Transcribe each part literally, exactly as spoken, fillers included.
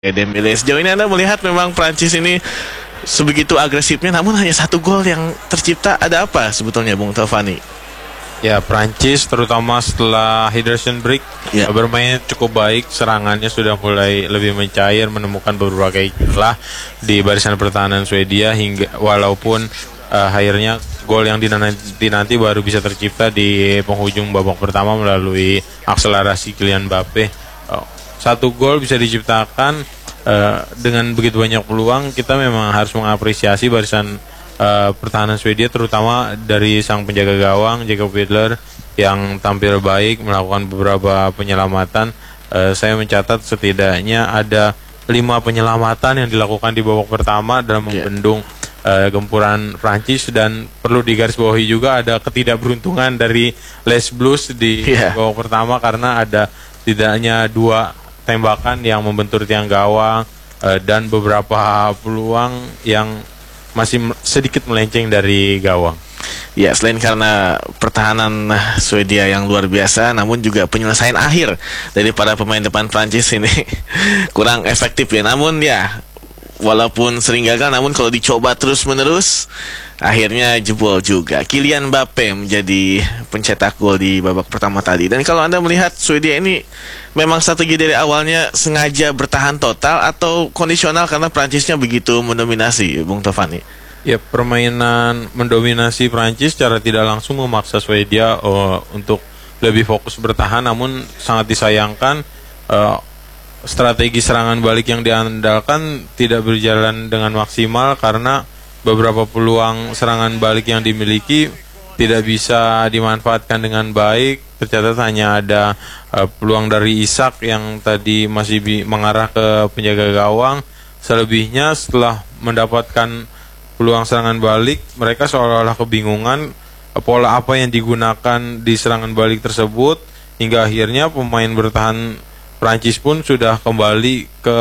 Dembele. Sejauh ini Anda melihat memang Prancis ini sebegitu agresifnya, namun hanya satu gol yang tercipta. Ada apa sebetulnya, Bung Taufani? Ya, Prancis terutama setelah hydration break Ya. bermain cukup baik. Serangannya sudah mulai lebih mencair, menemukan berbagai celah di barisan pertahanan Swedia hingga walaupun uh, akhirnya gol yang dinanti nanti baru bisa tercipta di penghujung babak pertama melalui akselerasi Kylian Mbappe. Uh, satu gol bisa diciptakan uh, dengan begitu banyak peluang. Kita memang harus mengapresiasi barisan uh, pertahanan Swedia, terutama dari sang penjaga gawang Jakob Widler yang tampil baik, melakukan beberapa penyelamatan. Uh, saya mencatat setidaknya ada lima penyelamatan yang dilakukan di babak pertama dalam membendung uh, gempuran Prancis, dan perlu digarisbawahi juga ada ketidakberuntungan dari Les Blues di yeah. babak pertama karena ada tidaknya dua tembakan yang membentur tiang gawang uh, dan beberapa peluang yang masih sedikit melenceng dari gawang. Ya, selain karena pertahanan Swedia yang luar biasa, namun juga penyelesaian akhir dari para pemain depan Prancis ini kurang efektif ya. Namun ya, walaupun sering gagal, namun kalau dicoba terus-menerus, akhirnya jebol juga. Kylian Mbappe menjadi pencetak gol di babak pertama tadi. Dan kalau Anda melihat Swedia ini memang strategi dari awalnya sengaja bertahan total atau kondisional karena Prancisnya begitu mendominasi, Bung Taufani? Ya, permainan mendominasi Prancis secara tidak langsung memaksa Swedia uh, untuk lebih fokus bertahan, namun sangat disayangkan uh, strategi serangan balik yang diandalkan tidak berjalan dengan maksimal karena beberapa peluang serangan balik yang dimiliki tidak bisa dimanfaatkan dengan baik. Tercatat hanya ada uh, peluang dari Isak yang tadi masih bi- mengarah ke penjaga gawang. Selebihnya setelah mendapatkan peluang serangan balik, mereka seolah-olah kebingungan uh, pola apa yang digunakan di serangan balik tersebut, hingga akhirnya pemain bertahan Prancis pun sudah kembali ke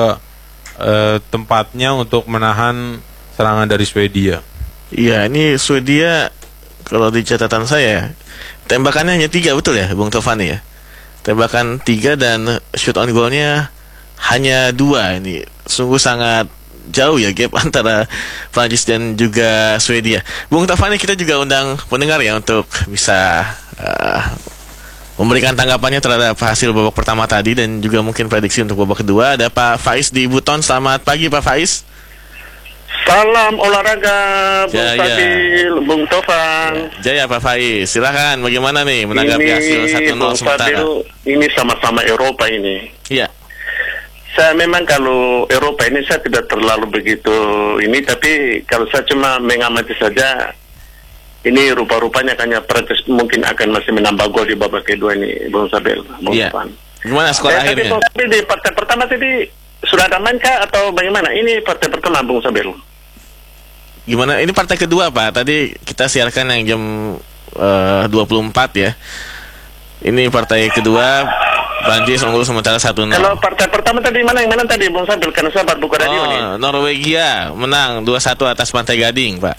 uh, tempatnya untuk menahan serangan dari Swedia. Iya, ini Swedia kalau di catatan saya tembakannya hanya tiga, betul ya, Bung Taufani ya? Tembakan tiga dan shoot on goalnya hanya dua. Ini sungguh sangat jauh ya gap antara Prancis dan juga Swedia. Bung Taufani, kita juga undang pendengar ya untuk bisa uh, memberikan tanggapannya terhadap hasil babak pertama tadi dan juga mungkin prediksi untuk babak kedua. Ada Pak Faiz di Buton. Selamat pagi Pak Faiz. Salam olahraga, Bung Jaya. Fadil, Bung Tovan. Jaya Pak Faiz, silakan bagaimana nih menanggapi ini, hasil satu nol Bung sementara? Fadil, ini sama-sama Eropa ini. Iya. Saya memang kalau Eropa ini saya tidak terlalu begitu ini, tapi kalau saya cuma mengamati saja, ini rupa-rupanya kayaknya Prancis mungkin akan masih menambah gol di babak kedua ini, Bung Sabel, Bung Iya. Tovan. Gimana skor Eh, akhirnya? Tapi Bung Sabel, di partai pertama tadi sudah ada main kah atau bagaimana? Ini partai pertama, Bung Sabel. Gimana? Ini partai kedua Pak. Tadi kita siarkan yang jam uh, dua puluh empat ya. Ini partai kedua, Prancis unggul sementara satu nol. Kalau partai pertama tadi mana yang mana tadi, Bung Sabel? Karena saya baru buka radio nih. Oh, Norwegia menang dua satu atas Pantai Gading, Pak.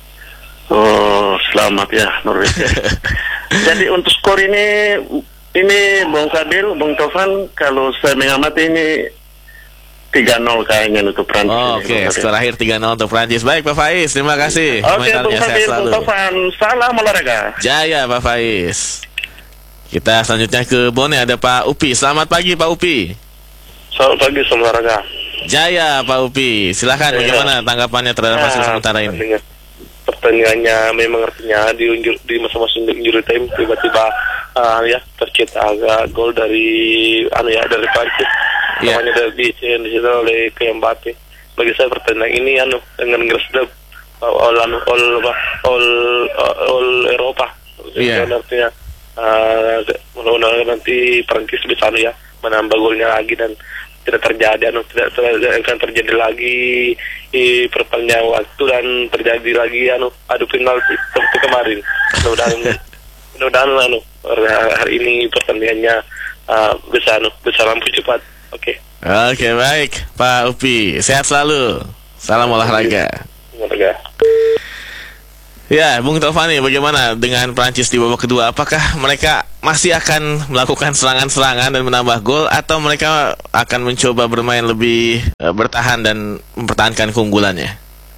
Oh, selamat ya Norwegia. Jadi untuk skor ini, ini Bung Sabel, Bung Tovan, kalau saya mengamati ini tiga nol kayaknya untuk Prancis. Oh, oke, okay. Skor akhir tiga nol untuk Prancis. Baik Pak Faiz, terima kasih. Oke, okay, Bung Sabel, Bung Tovan, salam olahraga. Jaya Pak Faiz. Kita selanjutnya ke Bone, ada Pak Upi. Selamat pagi Pak Upi. Selamat pagi, olahraga. Jaya Pak Upi, silakan ya. Bagaimana tanggapannya terhadap hasil nah, sementara ini? Pertandingannya memang artinya di unjur, di masa-masa injury time tiba-tiba uh, ya tercipta agak gol dari anu ya dari Prancis. Yeah. Namanya dari di situ oleh Kylian Mbappe. Bagi saya pertandingan ini anu dengan Gresdab all anu all all all Eropa. Iya. Yeah. Artinya uh, mudah-mudahan nanti Prancis bisa anu ya menambah golnya lagi dan tidak terjadi anu tidak, tidak akan terjadi lagi di perpanjang waktu dan terjadi lagi anu adu penalti seperti kemarin. Mudah-mudahan mudah-mudahan anu hari ini pertandingannya uh, bisa anu bisa lampu cepat. Oke. Okay. Oke, okay, baik Pak Upi, sehat selalu. Salam olahraga. Olahraga. Ya, Bung Tovani, bagaimana dengan Prancis di babak kedua? Apakah mereka masih akan melakukan serangan-serangan dan menambah gol, atau mereka akan mencoba bermain lebih uh, bertahan dan mempertahankan keunggulannya?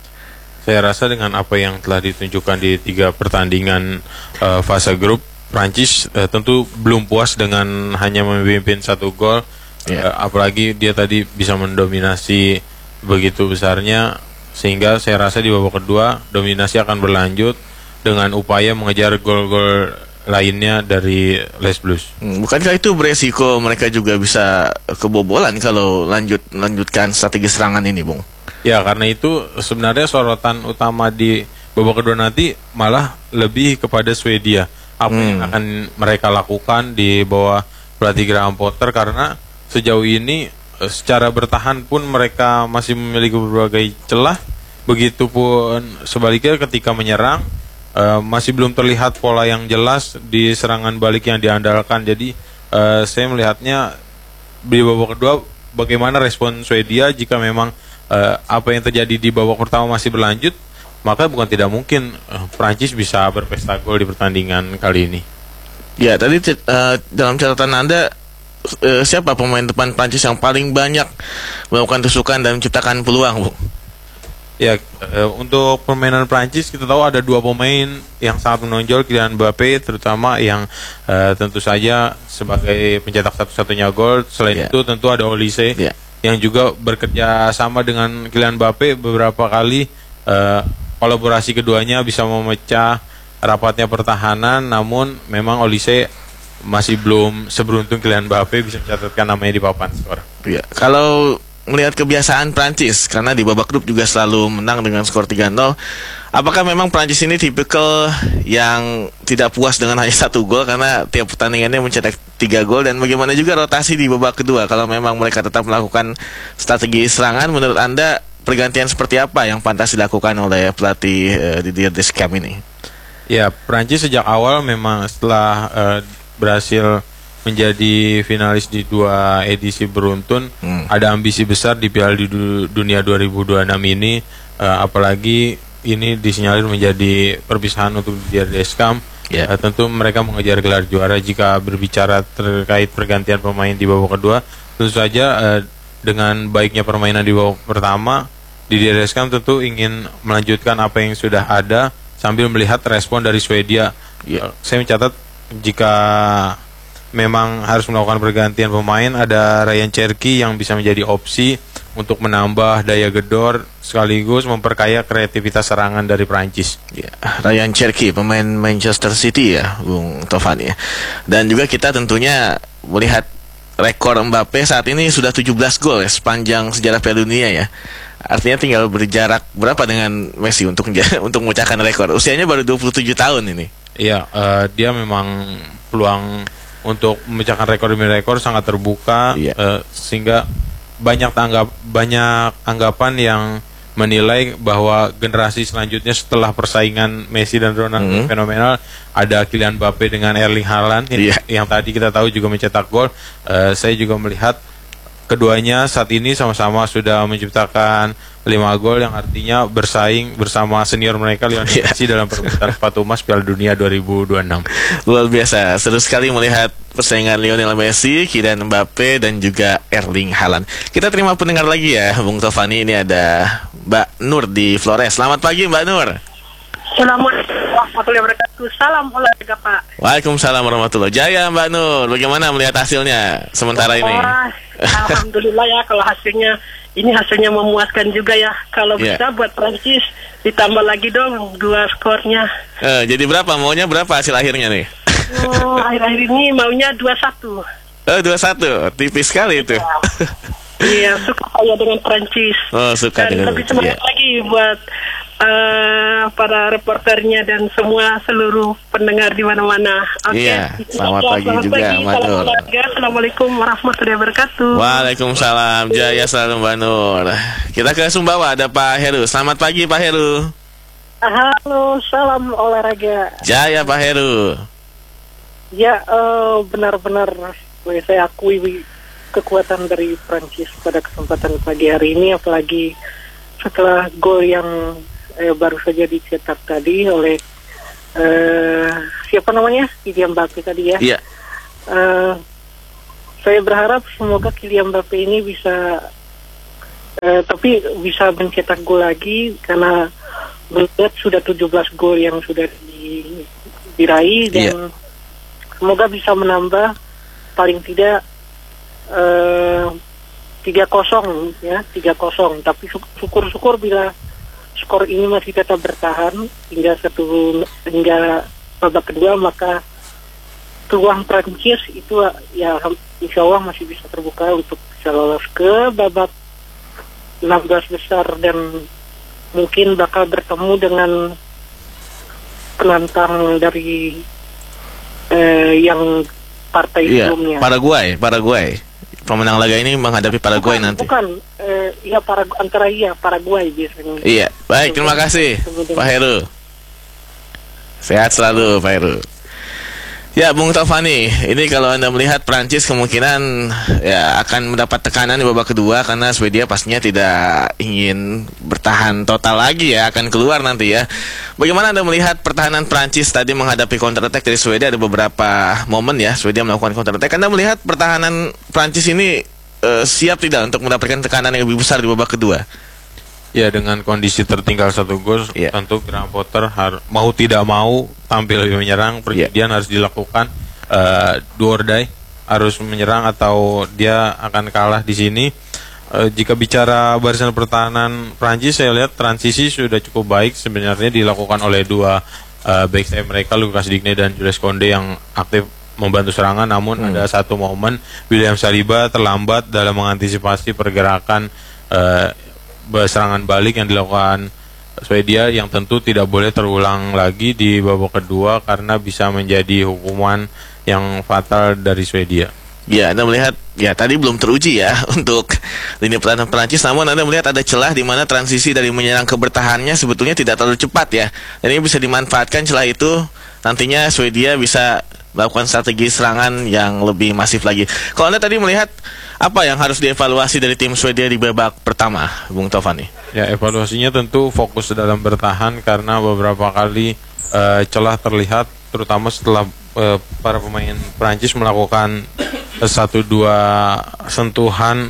Saya rasa dengan apa yang telah ditunjukkan di tiga pertandingan uh, fase grup, Prancis uh, tentu belum puas dengan hanya memimpin satu gol. Yeah. Uh, apalagi dia tadi bisa mendominasi begitu besarnya, sehingga saya rasa di babak kedua dominasi akan berlanjut dengan upaya mengejar gol-gol lainnya dari Les Blues. Hmm, bukankah itu beresiko mereka juga bisa kebobolan kalau lanjut lanjutkan strategi serangan ini, Bung? Ya, karena itu sebenarnya sorotan utama di babak kedua nanti malah lebih kepada Swedia. Apa Hmm. yang akan mereka lakukan di bawah pelatih Graham Potter, karena sejauh ini secara bertahan pun mereka masih memiliki berbagai celah. Begitupun sebaliknya ketika menyerang uh, masih belum terlihat pola yang jelas di serangan balik yang diandalkan. Jadi uh, saya melihatnya di babak kedua bagaimana respon Swedia. Jika memang uh, apa yang terjadi di babak pertama masih berlanjut, maka bukan tidak mungkin uh, Prancis bisa berpesta gol di pertandingan kali ini. Ya, tadi uh, dalam catatan Anda, Uh, siapa pemain depan Prancis yang paling banyak melakukan tusukan dan menciptakan peluang, Bu? Ya, uh, untuk permainan Prancis kita tahu ada dua pemain yang sangat menonjol, Kylian Mbappe terutama, yang uh, tentu saja sebagai pencetak satu-satunya gol. Selain Yeah. itu tentu ada Olise Yeah. yang juga bekerja sama dengan Kylian Mbappe beberapa kali. Uh, kolaborasi keduanya bisa memecah rapatnya pertahanan, namun memang Olise masih belum seberuntung Kylian Mbappe bisa mencatatkan namanya di papan skor. Ya, kalau melihat kebiasaan Prancis, karena di babak grup juga selalu menang dengan skor tiga nol, apakah memang Prancis ini tipikal yang tidak puas dengan hanya satu gol, karena tiap pertandingannya mencetak tiga gol, dan bagaimana juga rotasi di babak kedua? Kalau memang mereka tetap melakukan strategi serangan, menurut Anda pergantian seperti apa yang pantas dilakukan oleh pelatih uh, Didier Deschamps ini? Ya, Prancis sejak awal memang setelah uh, berhasil menjadi finalis di dua edisi beruntun, hmm. ada ambisi besar di Piala Dunia dua ribu dua puluh enam ini, uh, apalagi ini disinyalir menjadi perpisahan untuk Didier Deschamps. Yeah. Uh, tentu mereka mengejar gelar juara. Jika berbicara terkait pergantian pemain di babak kedua, tentu saja uh, dengan baiknya permainan di babak pertama, Didier Deschamps tentu ingin melanjutkan apa yang sudah ada sambil melihat respon dari Swedia. Yeah. Uh, saya mencatat jika memang harus melakukan pergantian pemain, ada Ryan Cherki yang bisa menjadi opsi untuk menambah daya gedor sekaligus memperkaya kreativitas serangan dari Prancis. Ya, Ryan Cherki, pemain Manchester City ya, Bung Tovan ya. Dan juga kita tentunya melihat rekor Mbappe saat ini sudah tujuh belas gol ya, sepanjang sejarah Piala Dunia ya. Artinya tinggal berjarak berapa dengan Messi untuk untuk memecahkan rekor. Usianya baru dua puluh tujuh tahun ini. Iya, uh, dia memang peluang untuk memecahkan rekor demi rekor sangat terbuka, iya. uh, sehingga banyak tanggap banyak anggapan yang menilai bahwa generasi selanjutnya setelah persaingan Messi dan Ronaldo mm-hmm. fenomenal, ada Kylian Mbappe dengan Erling Haaland yang, iya. yang tadi kita tahu juga mencetak gol. Uh, saya juga melihat keduanya saat ini sama-sama sudah menciptakan lima gol, yang artinya bersaing bersama senior mereka Lionel Messi dalam perebutan sepatu emas Piala Dunia dua ribu dua puluh enam. Luar biasa, seru sekali melihat persaingan Lionel Messi, Kylian Mbappe, dan juga Erling Haaland. Kita terima pendengar lagi ya, Bung Tovani. Ini ada Mbak Nur di Flores. Selamat pagi, Mbak Nur. Assalamualaikum warahmatullahi wabarakatuh. Salam olahraga, Pak. Waalaikumsalam warahmatullahi wabarakatuh. Jaya, Mbak Nur. Bagaimana melihat hasilnya sementara ini? Oh, alhamdulillah ya, kalau hasilnya ini hasilnya memuaskan juga ya. Kalau yeah. bisa buat Prancis ditambah lagi dong dua skornya. Eh, jadi berapa? Maunya berapa hasil akhirnya nih? Oh, akhir-akhir ini maunya dua satu. Oh, dua satu. Tipis sekali itu. Iya, suka saya dengan Prancis. Oh, suka dan dengan lebih semangat ya. lagi buat uh, para reporternya dan semua seluruh pendengar di mana-mana. Oke. Okay. Iya, selamat pagi selamat juga, pagi, Mbak Nur. Assalamualaikum warahmatullahi wabarakatuh. Waalaikumsalam, jaya selalu, Mbak Nur. Kita ke Sumbawa, ada Pak Heru. Selamat pagi, Pak Heru. Halo, salam olahraga. Jaya, Pak Heru. Ya, uh, benar-benar saya akui kekuatan dari Prancis pada kesempatan pagi hari ini, apalagi setelah gol yang eh, baru saja dicetak tadi oleh uh, siapa namanya Kylian Mbappe tadi ya. Iya. Uh, saya berharap semoga Kylian Mbappe ini bisa, uh, tapi bisa mencetak gol lagi karena melihat sudah tujuh belas gol yang sudah di, diraih dan yeah. semoga bisa menambah paling tidak tiga kosong ya tiga kosong. Tapi syukur-syukur bila skor ini masih tetap bertahan hingga satu hingga babak kedua, maka peluang Prancis itu ya insya Allah masih bisa terbuka untuk bisa lolos ke babak enam belas besar dan mungkin bakal bertemu dengan penantang dari eh, yang partai iya, sebelumnya. Paraguay, Paraguay. Pemenang laga ini menghadapi Paraguay bukan, nanti. Bukan, eh, ya para, antara iya Paraguay biasanya. Iya, baik, terima kasih Pak Heru. Sehat selalu Pak Heru. Ya, Bung Taufani, ini kalau Anda melihat Prancis kemungkinan ya akan mendapat tekanan di babak kedua karena Swedia pastinya tidak ingin bertahan total lagi ya, akan keluar nanti ya. Bagaimana Anda melihat pertahanan Prancis tadi menghadapi counter attack dari Swedia? Ada beberapa momen ya Swedia melakukan counter attack. Anda melihat pertahanan Prancis ini uh, siap tidak untuk mendapatkan tekanan yang lebih besar di babak kedua? Ya, dengan kondisi tertinggal satu gol, yeah. tentu Graham Potter har- mau tidak mau tampil lebih menyerang. Perjudian yeah. harus dilakukan, uh, do or die, harus menyerang atau dia akan kalah di sini. Uh, jika bicara barisan pertahanan Prancis, saya lihat transisi sudah cukup baik sebenarnya dilakukan oleh dua uh, back sayap mereka, Lucas Digne dan Jules Koundé yang aktif membantu serangan. Namun hmm. ada satu momen William Saliba terlambat dalam mengantisipasi pergerakan uh, serangan balik yang dilakukan Swedia, yang tentu tidak boleh terulang lagi di babak kedua karena bisa menjadi hukuman yang fatal dari Swedia. Ya, Anda melihat ya tadi belum teruji ya untuk lini pertahanan Prancis, namun Anda melihat ada celah di mana transisi dari menyerang ke bertahannya sebetulnya tidak terlalu cepat ya. Dan ini bisa dimanfaatkan celah itu, nantinya Swedia bisa melakukan strategi serangan yang lebih masif lagi. Kalau Anda tadi melihat apa yang harus dievaluasi dari tim Swedia di babak pertama, Bung Taufani? Ya, evaluasinya tentu fokus dalam bertahan karena beberapa kali uh, celah terlihat, terutama setelah uh, para pemain Prancis melakukan satu dua sentuhan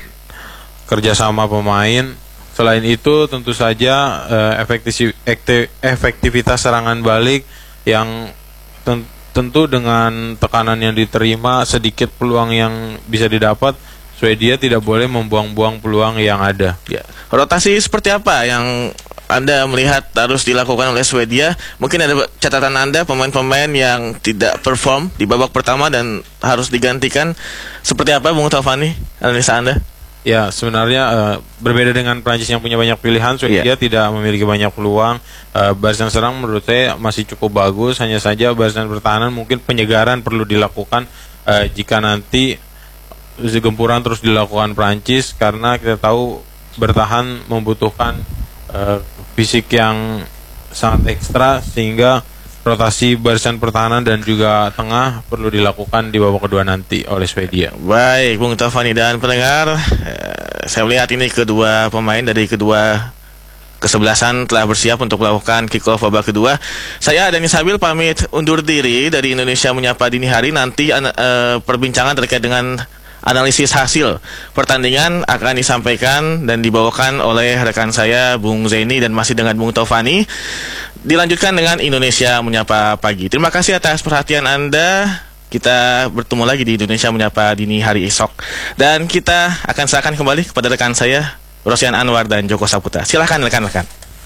kerjasama pemain. Selain itu, tentu saja uh, efektivitas, efektivitas serangan balik yang ten- tentu dengan tekanan yang diterima, sedikit peluang yang bisa didapat, Swedia tidak boleh membuang-buang peluang yang ada. Ya. Rotasi seperti apa yang Anda melihat harus dilakukan oleh Swedia? Mungkin ada catatan Anda pemain-pemain yang tidak perform di babak pertama dan harus digantikan. Seperti apa, Bung Taufani, analisa Anda? Ya, sebenarnya uh, berbeda dengan Prancis yang punya banyak pilihan, Swedia yeah. tidak memiliki banyak peluang. Uh, barisan serang menurut saya masih cukup bagus, hanya saja barisan pertahanan mungkin penyegaran perlu dilakukan uh, jika nanti gempuran terus dilakukan Prancis, karena kita tahu bertahan membutuhkan uh, fisik yang sangat ekstra, sehingga rotasi barisan pertahanan dan juga tengah perlu dilakukan di babak kedua nanti oleh Swedia. Baik, Bung Taufani dan pendengar, eh, saya melihat ini kedua pemain dari kedua kesebelasan telah bersiap untuk melakukan kick-off babak kedua. Saya Dani Sabil pamit undur diri dari Indonesia Menyapa Dini Hari. Nanti eh, perbincangan terkait dengan analisis hasil pertandingan akan disampaikan dan dibawakan oleh rekan saya Bung Zaini dan masih dengan Bung Taufani. Dilanjutkan dengan Indonesia Menyapa Pagi. Terima kasih atas perhatian Anda. Kita bertemu lagi di Indonesia Menyapa Dini Hari esok. Dan kita akan serahkan kembali kepada rekan saya Rosian Anwar dan Joko Saputra. Silahkan rekan-rekan.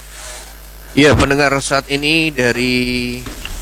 Iya, pendengar, saat ini dari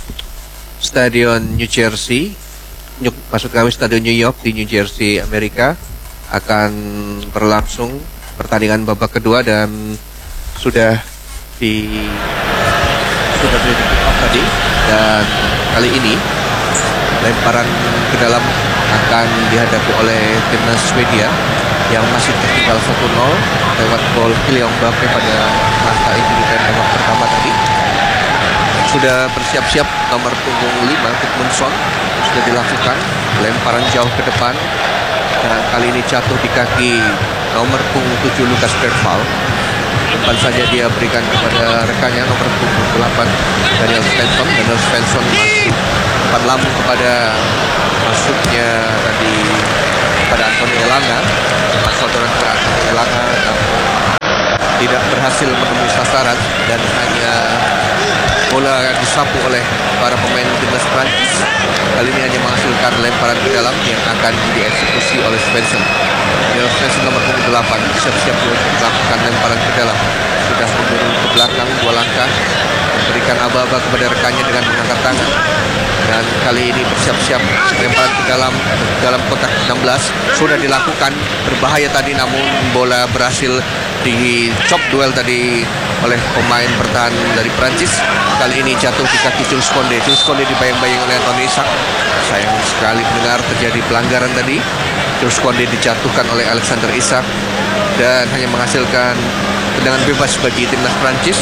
Stadion New Jersey, maksud kami Stadion New York di New Jersey, Amerika, akan berlangsung pertandingan babak kedua dan sudah di sudah di kick-off tadi, dan kali ini lemparan ke dalam akan dihadapi oleh timnas Swedia yang masih tertinggal satu nol lewat gol Kylian Mbappe pada masa injury time babak pertama tadi. Sudah bersiap-siap nomor punggung lima Gudmundsson sudah dilakukan lemparan jauh ke depan, dan kali ini jatuh di kaki nomor punggung tujuh Lucas Bergvall. umpan saja dia berikan kepada rekannya nomor punggung delapan Daniel Svensson. Daniel Svensson masuk umpan lambung kepada masuknya tadi pada Anthony Elanga, umpan sodoran ke Anthony Elanga, namun tidak berhasil menemui sasaran dan hanya bola disapu oleh para pemain timnas Prancis. Kali ini hanya menghasilkan lemparan ke dalam yang akan dieksekusi oleh Svensson. Daniel Svensson nomor punggung delapan siap-siap melakukan lemparan ke dalam. Sudah mundur ke belakang dua langkah, memberikan aba-aba kepada rekannya dengan mengangkat tangan. Dan kali ini bersiap-siap lemparan ke dalam dalam kotak enam belas sudah dilakukan, berbahaya tadi namun bola berhasil dicop duel tadi oleh pemain bertahan dari Prancis. Kali ini jatuh di kaki Jules Koundé. Jules Koundé dibayang-bayang oleh Anthony Isak. Sayang sekali mendengar terjadi pelanggaran tadi. Jules Koundé dijatuhkan oleh Alexander Isak dan hanya menghasilkan tendangan bebas bagi timnas Prancis.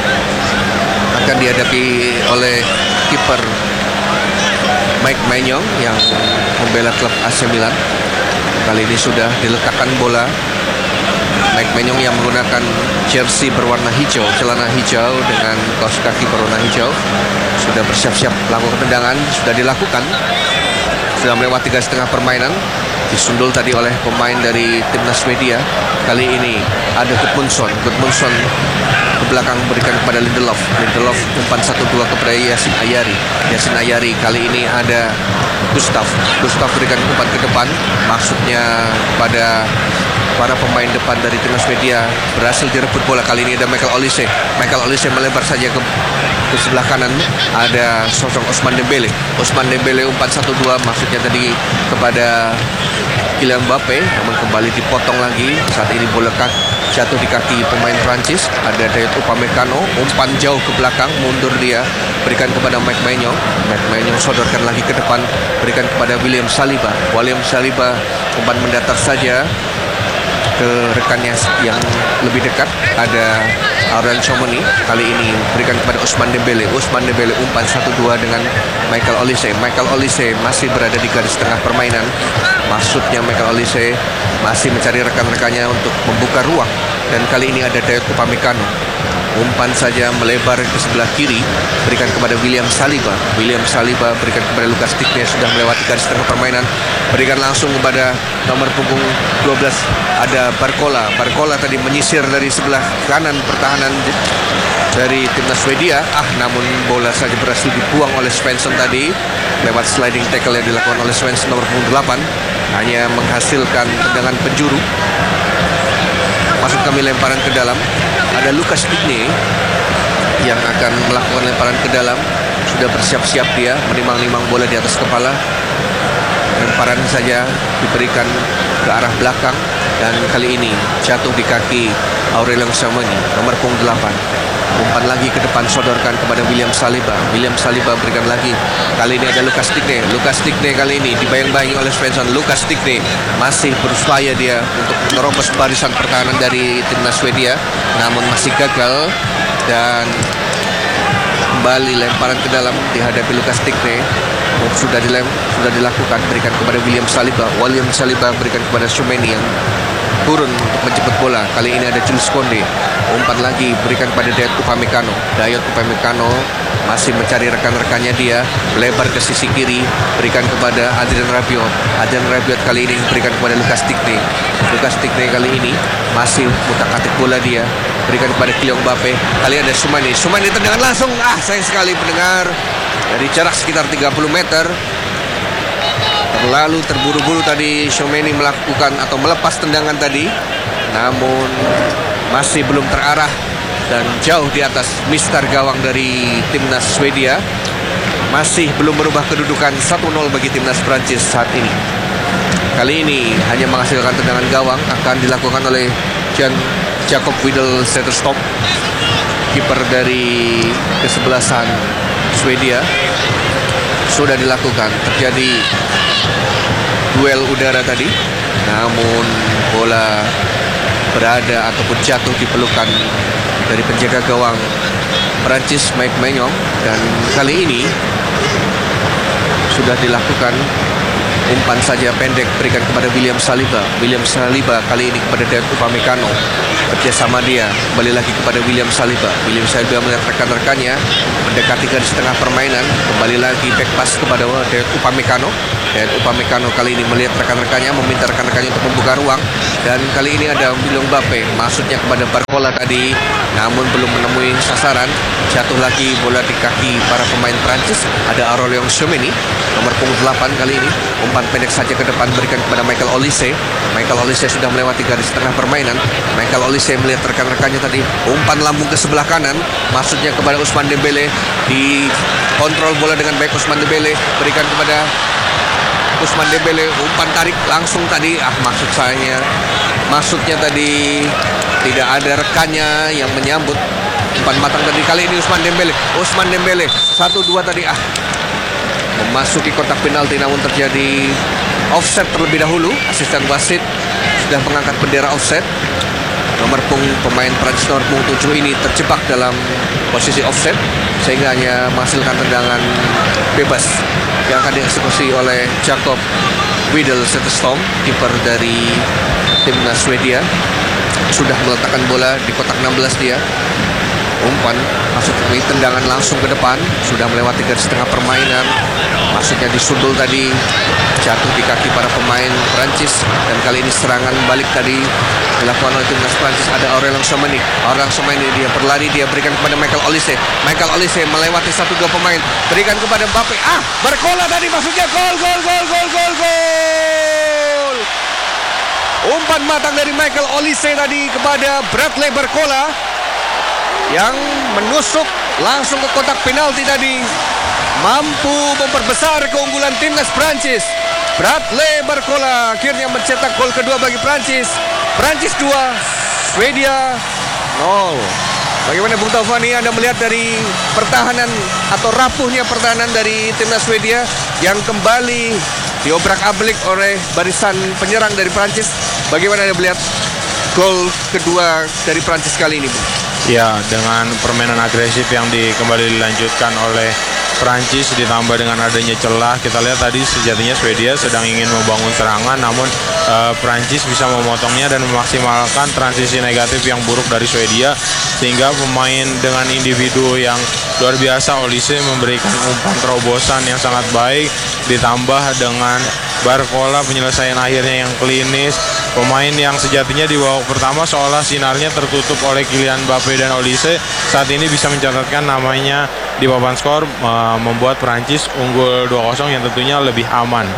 Akan dihadapi oleh kiper Mike Maignan yang membela klub A C Milan. Kali ini sudah diletakkan bola. Mike Maignan yang menggunakan jersey berwarna hijau, celana hijau dengan kaos kaki berwarna hijau, sudah bersiap-siap melakukan tendangan. Sudah dilakukan, sudah melewati garis tengah permainan, disundul tadi oleh pemain dari timnas Swedia. Kali ini ada Gudmundsson. Gudmundsson ke belakang berikan kepada Lindelof. Lindelof umpan satu dua kepada Yasin Ayari. Yasin Ayari kali ini ada Gustav. Gustav berikan umpan ke depan, maksudnya pada para pemain depan dari timnas Swedia berhasil direbut bola. Kali ini ada Michael Olise. Michael Olise melebar saja ke, ke sebelah kanan. Ada sosok Ousmane Dembele. Ousmane Dembele umpan satu dua, maksudnya tadi kepada Kylian Mbappe, namun kembali dipotong lagi. Saat ini bola kaki, jatuh di kaki pemain Prancis. Ada Dayot Upamecano, umpan jauh ke belakang, mundur dia, berikan kepada Mike Maignan. Mike Maignan sodorkan lagi ke depan, berikan kepada William Saliba. William Saliba umpan mendatar saja ke rekannya yang lebih dekat, ada Aurelien Tchouameni. Kali ini berikan kepada Ousmane Dembele. Ousmane Dembele umpan satu dua dengan Michael Olise. Michael Olise masih berada di garis tengah permainan, maksudnya Michael Olise masih mencari rekan-rekannya untuk membuka ruang. Dan kali ini ada Dayot Upamecano, umpan saja melebar ke sebelah kiri, berikan kepada William Saliba. William Saliba berikan kepada Lucas Digne, sudah melewati garis tengah permainan, berikan langsung kepada nomor punggung dua belas, ada Barcola. Barcola tadi menyisir dari sebelah kanan pertahanan dari timnas Swedia. Ah, namun bola saja berhasil dibuang oleh Svensson tadi lewat sliding tackle yang dilakukan oleh Svensson nomor punggung delapan, hanya menghasilkan tendangan penjuru. Masuk kami lemparan ke dalam. Ada Lucas Digne yang akan melakukan lemparan ke dalam. Sudah bersiap-siap dia, menimang-nimang bola di atas kepala. Lemparan saja diberikan ke arah belakang dan kali ini jatuh di kaki Aurelien Tchouameni nomor punggung delapan. Umpan lagi ke depan, sodorkan kepada William Saliba. William Saliba berikan lagi. Kali ini ada Lucas Digne. Lucas Digne kali ini dibayang-bayangi oleh Svensson. Lucas Digne masih berupaya dia untuk menerobos barisan pertahanan dari timnas Swedia, namun masih gagal. Dan kembali lemparan ke dalam dihadapi Lucas Digne. Oh, sudah dilem, sudah dilakukan, berikan kepada William Saliba. William Saliba berikan kepada Tchouameni yang turun untuk menjemput bola. Kali ini ada Jules Koundé. Umpan lagi berikan pada Dayot Upamecano. Dayot Upamecano masih mencari rekan-rekannya dia, lebar ke sisi kiri, berikan kepada Adrien Rabiot. Adrien Rabiot kali ini berikan kepada Lucas Digne. Lucas Digne kali ini masih utak-atik bola dia, berikan kepada Kylian Mbappe. Kali ada Tchouameni. Tchouameni tendangan langsung. Ah, sayang sekali pendengar, dari jarak sekitar tiga puluh meter. Terlalu terburu-buru tadi Tchouameni melakukan atau melepas tendangan tadi, namun masih belum terarah dan jauh di atas mister gawang dari timnas Swedia. Masih belum berubah kedudukan satu nol bagi timnas Prancis saat ini. Kali ini hanya menghasilkan tendangan gawang, akan dilakukan oleh Jan Jakob Widel Zetterstop, kiper dari kesebelasan Swedia. Sudah dilakukan, terjadi duel udara tadi, namun bola berada ataupun jatuh di pelukan dari penjaga gawang Prancis Mike Maignan. Dan kali ini sudah dilakukan Umpan saja pendek berikan kepada William Saliba. William Saliba kali ini kepada Dayot Upamecano. Kerjasama dia kembali lagi kepada William Saliba. William Saliba melihat rekan-rekannya mendekati garis tengah permainan. Kembali lagi back pass kepada Dayot Upamecano. Dayot Upamecano kali ini melihat rekan-rekannya, meminta rekan-rekannya untuk membuka ruang. Dan kali ini ada Kylian Mbappe, maksudnya kepada Barcola tadi, namun belum menemui sasaran. Jatuh lagi bola di kaki para pemain Prancis. Ada Aurelien Tchouameni, nomor punggung delapan kali ini. Umpan pendek saja ke depan berikan kepada Michael Olise. Michael Olise sudah melewati garis tengah permainan. Michael Olise melihat rekan-rekannya tadi. Umpan lambung ke sebelah kanan, maksudnya kepada Ousmane Dembele. Di kontrol bola dengan baik Ousmane Dembele, berikan kepada Ousmane Dembele. Umpan tarik langsung tadi. Ah, maksud saya, maksudnya tadi tidak ada rekannya yang menyambut. Umpan matang tadi kali ini Ousmane Dembele. Ousmane Dembele satu dua tadi. Ah, memasuki kotak penalti namun terjadi offset terlebih dahulu. Asisten wasit sudah mengangkat bendera offset. Nomor punggung pemain Prancis nomor punggung tujuh ini terjebak dalam posisi offset sehingga hanya menghasilkan tendangan bebas yang akan dieksekusi oleh Jakob Widel Zetterstrom, kiper dari timnas Swedia. Sudah meletakkan bola di kotak enam belas dia. Umpan maksud ini tendangan langsung ke depan, sudah melewati garis tengah permainan. Maksudnya disundul tadi, jatuh di kaki para pemain Prancis. Dan kali ini serangan balik tadi dilakukan oleh timnas Prancis. Ada Aurelien Tchouameni. Aurelien Tchouameni dia berlari, dia berikan kepada Michael Olise. Michael Olise melewati satu dua pemain, berikan kepada Mbappe. Ah, Barcola tadi maksudnya gol, gol, gol, gol, gol, gol. Umpan matang dari Michael Olise tadi kepada Bradley Barcola yang menusuk langsung ke kotak penalti tadi, mampu memperbesar keunggulan timnas Prancis. Bradley Barcola akhirnya mencetak gol kedua bagi Prancis. Prancis dua, Swedia nol. Bagaimana Bung Taufani, Anda melihat dari pertahanan atau rapuhnya pertahanan dari timnas Swedia yang kembali diobrak-abrik oleh barisan penyerang dari Prancis? Bagaimana Anda melihat gol kedua dari Prancis kali ini, Bung? Ya, dengan permainan agresif yang di, kembali dilanjutkan oleh Prancis ditambah dengan adanya celah, kita lihat tadi sejatinya Swedia sedang ingin membangun serangan, namun uh, Prancis bisa memotongnya dan memaksimalkan transisi negatif yang buruk dari Swedia, sehingga pemain dengan individu yang luar biasa, Olise memberikan umpan terobosan yang sangat baik, ditambah dengan Barcola penyelesaian akhirnya yang klinis. Pemain yang sejatinya di babak pertama seolah sinarnya tertutup oleh Kylian Mbappe dan Olise, saat ini bisa mencatatkan namanya di papan skor, membuat Prancis unggul dua kosong yang tentunya lebih aman.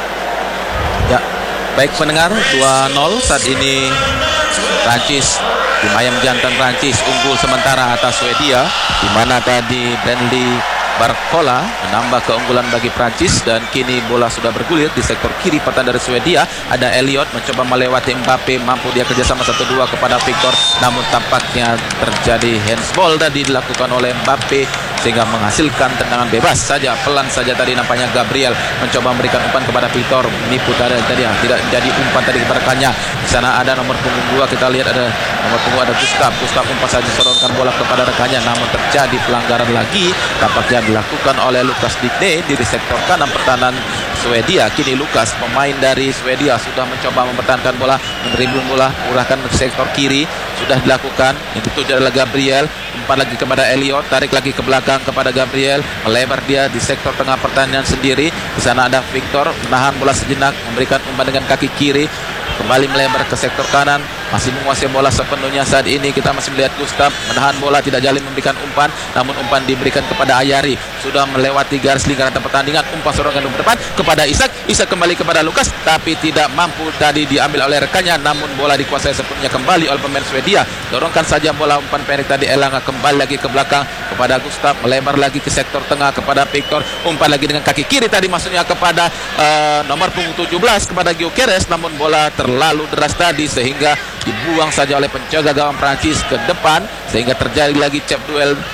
Ya, baik pendengar, dua nol saat ini Prancis, tim ayam jantan Prancis unggul sementara atas Swedia, di mana tadi Bradley Barcola menambah keunggulan bagi Prancis. Dan kini bola sudah bergulir di sektor kiri pertahanan dari Swedia. Ada Elliot mencoba melewati Mbappe, mampu dia kerjasama satu dua kepada Victor, namun tampaknya terjadi handsball tadi dilakukan oleh Mbappe sehingga menghasilkan tendangan bebas saja. Pelan saja tadi nampaknya Gabriel mencoba memberikan umpan kepada Victor, nipu tadi tadi tidak jadi umpan tadi kepada rekannya. Di sana ada nomor punggung dua, kita lihat ada nomor punggung ada Gustav. Gustav umpan saja sodorkan bola kepada rekannya, namun terjadi pelanggaran lagi tampaknya dilakukan oleh Lucas Digne di sektor kanan pertahanan Swedia. Kini Lucas, pemain dari Swedia, sudah mencoba mempertahankan bola, mendribbling bola, urahkan ke sektor kiri, sudah dilakukan. Yang itu adalah Gabriel, umpan lagi kepada Elliot, tarik lagi ke belakang kepada Gabriel, melebar dia di sektor tengah pertahanan sendiri. Di sana ada Victor, menahan bola sejenak, memberikan umpan dengan kaki kiri, kembali melebar ke sektor kanan, masih menguasai bola sepenuhnya saat ini. Kita masih melihat Gustav menahan bola, tidak jalin memberikan umpan, namun umpan diberikan kepada Ayari, sudah melewati garis lingkaran pertandingan. Umpan serangan ke depan kepada Isak, Isak kembali kepada Lucas, tapi tidak mampu tadi diambil oleh rekannya, namun bola dikuasai sepenuhnya kembali oleh pemain Swedia. Dorongkan saja bola, umpan pendek tadi Elanga kembali lagi ke belakang kepada Gustav, melebar lagi ke sektor tengah kepada Victor, umpan lagi dengan kaki kiri tadi maksudnya kepada uh, nomor punggung tujuh belas kepada Gyökeres, namun bola terlalu deras tadi sehingga dibuang saja oleh penjaga gawang Prancis ke depan, sehingga terjadi lagi cep duel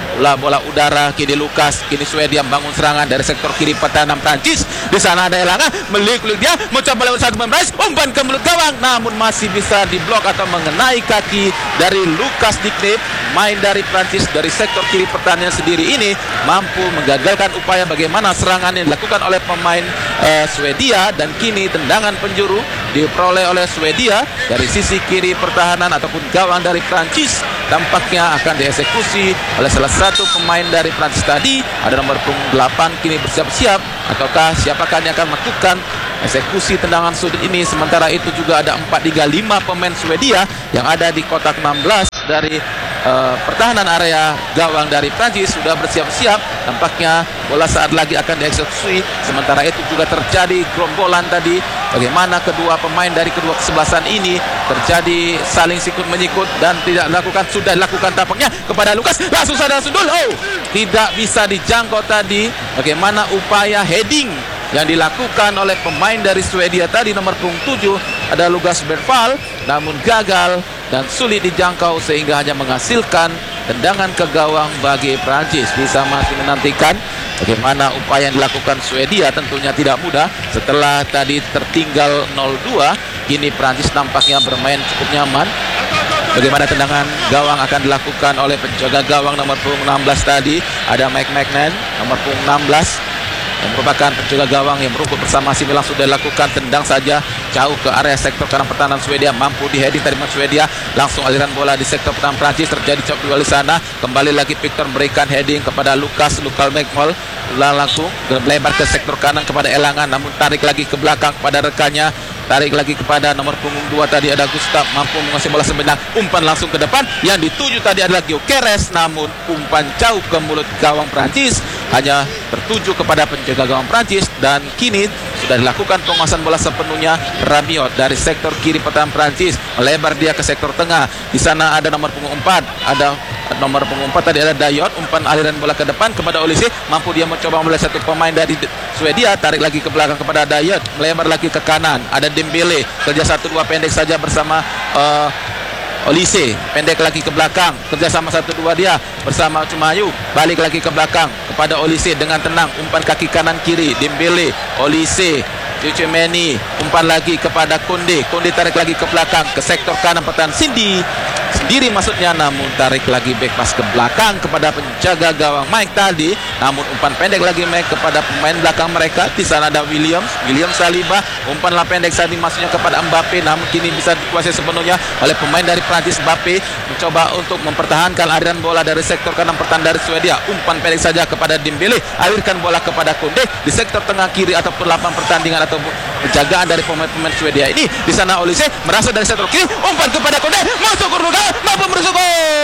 bola bola udara kini Lukas, kini Swedia membangun serangan dari sektor kiri pertahanan Prancis. Di sana ada Elanga, melik-lik dia mencoba lewat satu pemain Prancis, umpan ke mulut gawang, namun masih bisa diblok atau mengenai kaki dari Lukas Digne. Main dari Prancis dari sektor kiri pertahanan sendiri ini mampu menggagalkan upaya bagaimana serangan yang dilakukan oleh pemain uh, Swedia, dan kini tendangan penjuru diperoleh oleh Swedia dari sisi kiri pertahanan ataupun gawang dari Prancis. Tampaknya akan dieksekusi oleh salah satu pemain dari Prancis tadi, ada nomor punggung delapan kini bersiap-siap, ataukah siapakah yang akan melakukan eksekusi tendangan sudut ini. Sementara itu juga ada empat tiga lima pemain Swedia yang ada di kotak enam belas dari uh, pertahanan area gawang dari Prancis sudah bersiap-siap. Tampaknya bola saat lagi akan dieksekusi. Sementara itu juga terjadi gerombolan tadi, bagaimana kedua pemain dari kedua kesebelasan ini terjadi saling sikut menyikut dan tidak dilakukan, sudah dilakukan tampaknya kepada Lukas, langsung saja sundul. Oh, tidak bisa dijangkau tadi. Bagaimana upaya heading yang dilakukan oleh pemain dari Swedia tadi, nomor punggung tujuh ada Lukas Bergvall, namun gagal dan sulit dijangkau sehingga hanya menghasilkan tendangan ke gawang bagi Prancis. Bisa masih menantikan bagaimana upaya yang dilakukan Swedia, tentunya tidak mudah setelah tadi tertinggal nol dua. Kini Prancis nampaknya bermain cukup nyaman. Bagaimana tendangan gawang akan dilakukan oleh penjaga gawang nomor punggung enam belas tadi, ada Mike Magnan nomor punggung enam belas yang merupakan penjaga gawang yang berukut bersama si Milan. Sudah dilakukan, tendang saja jauh ke area sektor kanan pertahanan Swedia, mampu diheading dari Swedia, langsung aliran bola di sektor pertahanan Prancis, terjadi cop duel di sana. Kembali lagi Victor memberikan heading kepada Lukas Lukal Megmol, langsung melebar ke sektor kanan kepada Elanga, namun tarik lagi ke belakang kepada rekannya, tarik lagi kepada nomor punggung dua tadi ada Gustav, mampu menguasai bola sebentar, umpan langsung ke depan, yang dituju tadi adalah Gyökeres, namun umpan jauh ke mulut gawang Prancis, hanya tertuju kepada penjaga gawang Prancis. Dan kini sudah dilakukan penguasaan bola sepenuhnya Rabiot dari sektor kiri pertahanan Prancis, melebar dia ke sektor tengah. Di sana ada nomor punggung empat, ada nomor punggung empat tadi ada Dayot, umpan aliran bola ke depan kepada Olise, mampu dia mencoba membelah satu pemain dari Swedia, tarik lagi ke belakang kepada Dayot, melebar lagi ke kanan, ada Dembele, kerja satu dua pendek saja bersama uh, Olise, pendek lagi ke belakang, kerjasama satu dua dia bersama Cumayu, balik lagi ke belakang kepada Olise dengan tenang, umpan kaki kanan kiri, Dembele, Olise, Tchouaméni, umpan lagi kepada Konde, Konde tarik lagi ke belakang ke sektor kanan pertahanan Cindy sendiri maksudnya, namun tarik lagi back pass ke belakang kepada penjaga gawang Mike tadi, namun umpan pendek lagi Mike kepada pemain belakang mereka. Di sana ada Williams, Williams Saliba, umpan lah pendek tadi maksudnya kepada Mbappe, namun kini bisa dikuasai sepenuhnya oleh pemain dari Prancis. Mbappe mencoba untuk mempertahankan aliran bola dari sektor kanan pertahanan dari Swedia, umpan pendek saja kepada Dembele, alirkan bola kepada Konde di sektor tengah kiri ataupun lapangan pertandingan atau penjagaan dari pemain-pemain Swedia ini. Di sana Olise merasa dari sektor kiri, umpan kepada Konde, masuk ke ruang, mampu merusuk.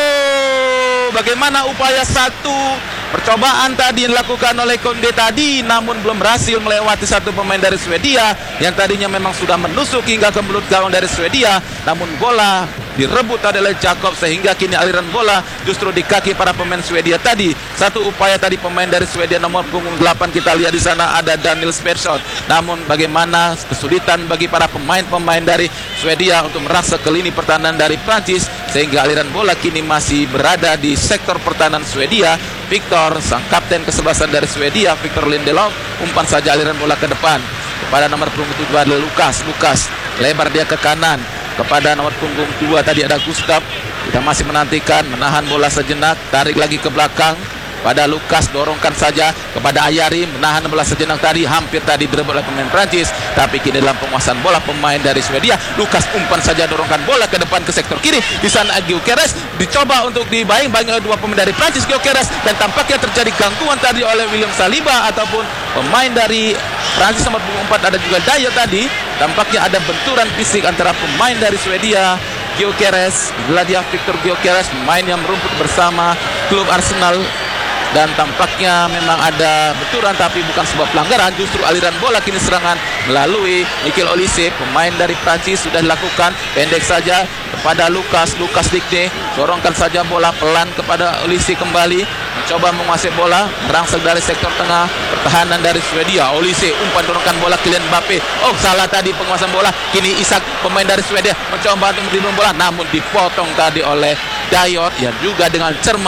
Bagaimana upaya satu percobaan tadi yang dilakukan oleh Konde tadi, namun belum berhasil melewati satu pemain dari Swedia yang tadinya memang sudah menusuk hingga ke mulut gawang dari Swedia, namun bola direbut adalah Jacob sehingga kini aliran bola justru di kaki para pemain Swedia tadi. Satu upaya tadi pemain dari Swedia nomor punggung delapan, kita lihat di sana ada Daniel Persson, namun bagaimana kesulitan bagi para pemain-pemain dari Swedia untuk merasa ke lini pertahanan dari Prancis sehingga aliran bola kini masih berada di sektor pertahanan Swedia. Victor, sang kapten kesebelasan dari Swedia, Victor Lindelof, umpan saja aliran bola ke depan kepada nomor punggung tujuh adalah Lukas. Lukas lebar dia ke kanan kepada nomor punggung dua tadi ada Gustav. Kita masih menantikan, menahan bola sejenak, tarik lagi ke belakang pada Lukas, dorongkan saja kepada Ayari, menahan bola sejenak tadi, hampir tadi direbut oleh pemain Prancis, tapi kini dalam penguasaan bola pemain dari Swedia. Lukas umpan saja, dorongkan bola ke depan ke sektor kiri. Di sana Gyökeres dicoba untuk dibayang-bayang oleh dua pemain dari Prancis, Gyökeres, dan tampaknya terjadi gangguan tadi oleh William Saliba ataupun pemain dari Prancis nomor punggung empat ada juga Dayot tadi. Tampaknya ada benturan fisik antara pemain dari Swedia, Gyökeres, Vladia Victor Gyökeres, pemain yang merumput bersama klub Arsenal, dan tampaknya memang ada benturan tapi bukan sebuah pelanggaran. Justru aliran bola kini serangan melalui Mikel Olise, pemain dari Prancis sudah dilakukan, pendek saja kepada Lukas, Lukas Digne, dorongkan saja bola pelan kepada Olise, kembali mencoba menguasai bola, merangsek dari sektor tengah pertahanan dari Swedia. Olise umpan, dorongkan bola Kylian Mbappe, oh salah tadi penguasaan bola. Kini Isak, pemain dari Swedia, mencoba untuk mendorong bola, namun dipotong tadi oleh Dayot yang juga dengan cermat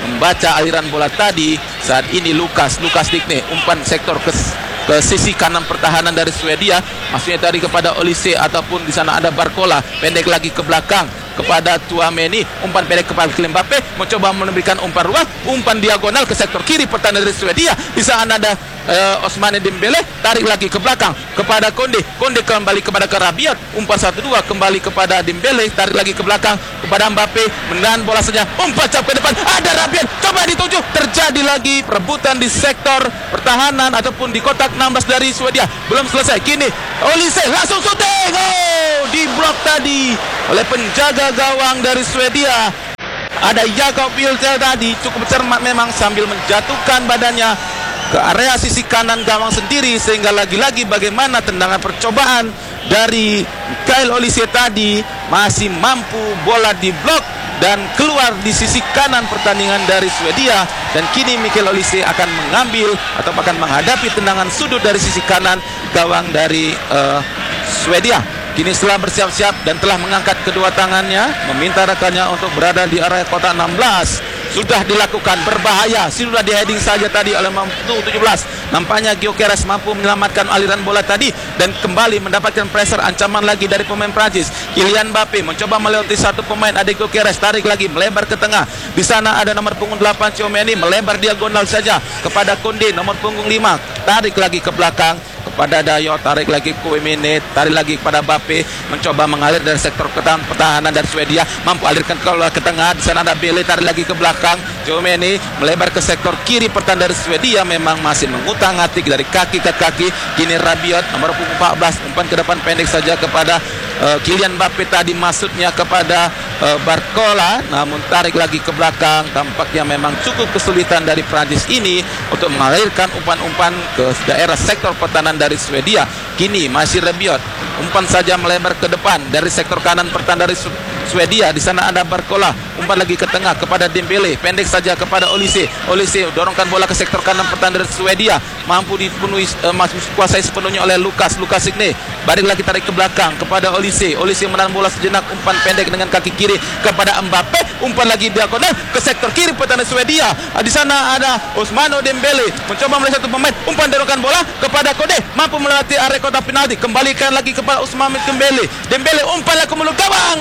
membaca aliran bola tadi. Saat ini Lukas Lukas Digne umpan sektor ke ke sisi kanan pertahanan dari Swedia, maksudnya tadi kepada Olise ataupun di sana ada Barcola, pendek lagi ke belakang kepada Tchouaméni, umpan pendek kepada Kylian Mbappe, mencoba memberikan umpan ruang, umpan diagonal ke sektor kiri pertahanan dari Swedia. Di sana ada uh, Ousmane Dembele, tarik lagi ke belakang kepada Konde, Konde kembali kepada Rabiot, umpan satu dua kembali kepada Dembele, tarik lagi ke belakang kepada Mbappe, menahan bola saja, umpan cap ke depan, ada Rabiot, coba dituju, terjadi lagi perebutan di sektor pertahanan ataupun di kotak enam belas dari Swedia. Belum selesai, kini Olise langsung syuting, oh, di blok tadi oleh penjaga gawang dari Swedia. Ada Jakob Wiltzel tadi cukup cermat memang sambil menjatuhkan badannya ke area sisi kanan gawang sendiri, sehingga lagi-lagi bagaimana tendangan percobaan dari Michael Olise tadi masih mampu bola di blok dan keluar di sisi kanan pertandingan dari Swedia. Dan kini Michael Olise akan mengambil atau akan menghadapi tendangan sudut dari sisi kanan gawang dari uh, Swedia. Kini setelah bersiap-siap dan telah mengangkat kedua tangannya, meminta rekannya untuk berada di area kotak enam belas. Sudah dilakukan, berbahaya, sudah di heading saja tadi oleh mampu tujuh belas. Nampaknya Gyökeres mampu menyelamatkan aliran bola tadi dan kembali mendapatkan pressure ancaman lagi dari pemain Prancis. Kylian Mbappe mencoba melewati satu pemain, ada Gyökeres, tarik lagi melebar ke tengah. Di sana ada nomor punggung delapan Tchouaméni, melebar diagonal saja kepada Konde, nomor punggung lima, tarik lagi ke belakang kepada Dayot, tarik lagi ke Wemene, tarik lagi kepada Mbappe, mencoba mengalir dari sektor pertahanan dari Swedia, mampu alirkan ke tengah. Di sana ada Bele, tarik lagi ke belakang. Tchouaméni melebar ke sektor kiri pertahanan dari Swedia, memang masih mengutang-atik dari kaki ke kaki. Kini Rabiot, nomor punggung empat belas, umpan ke depan pendek saja kepada uh, Kylian Mbappe tadi, maksudnya kepada uh, Barcola, namun tarik lagi ke belakang. Tampaknya memang cukup kesulitan dari Prancis ini untuk mengalirkan umpan-umpan ke daerah sektor pertahanan dari Swedia. Kini masih Rabiot, umpan saja melebar ke depan dari sektor kanan pertahanan dari Swedia. Di sana ada Barcola, umpan lagi ke tengah kepada Dembele, pendek saja kepada Olise. Olise dorongkan bola ke sektor kanan pertahanan dari Swedia, mampu dipenuhi uh, masih kuasai sepenuhnya oleh Lukas Lukas Digne. Balik lagi tarik ke belakang kepada Olise. Olise menahan bola sejenak, umpan pendek dengan kaki kiri kepada Mbappe, umpan lagi diagonal ke sektor kiri pertahanan Swedia. Di sana ada Ousmane Dembele, mencoba melihat satu pemain, umpan dorongkan bola kepada Konde, mampu melewati area kotak penalti, kembalikan lagi kepada Ousmane Dembele. Dembele umpan lagi ke mulut gawang.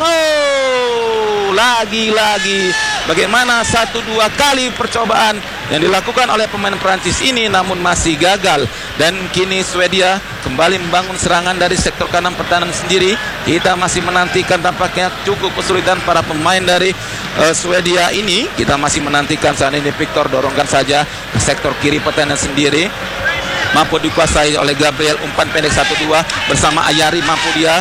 Oh, lagi-lagi bagaimana satu dua kali percobaan yang dilakukan oleh pemain Prancis ini namun masih gagal. Dan kini Swedia kembali membangun serangan dari sektor kanan pertahanan sendiri. Kita masih menantikan, tampaknya cukup kesulitan para pemain dari uh, Swedia ini. Kita masih menantikan. Saat ini Victor dorongkan saja ke sektor kiri pertahanan sendiri, mampu dikuasai oleh Gabriel, umpan pendek satu dua bersama Ayari, mampu dia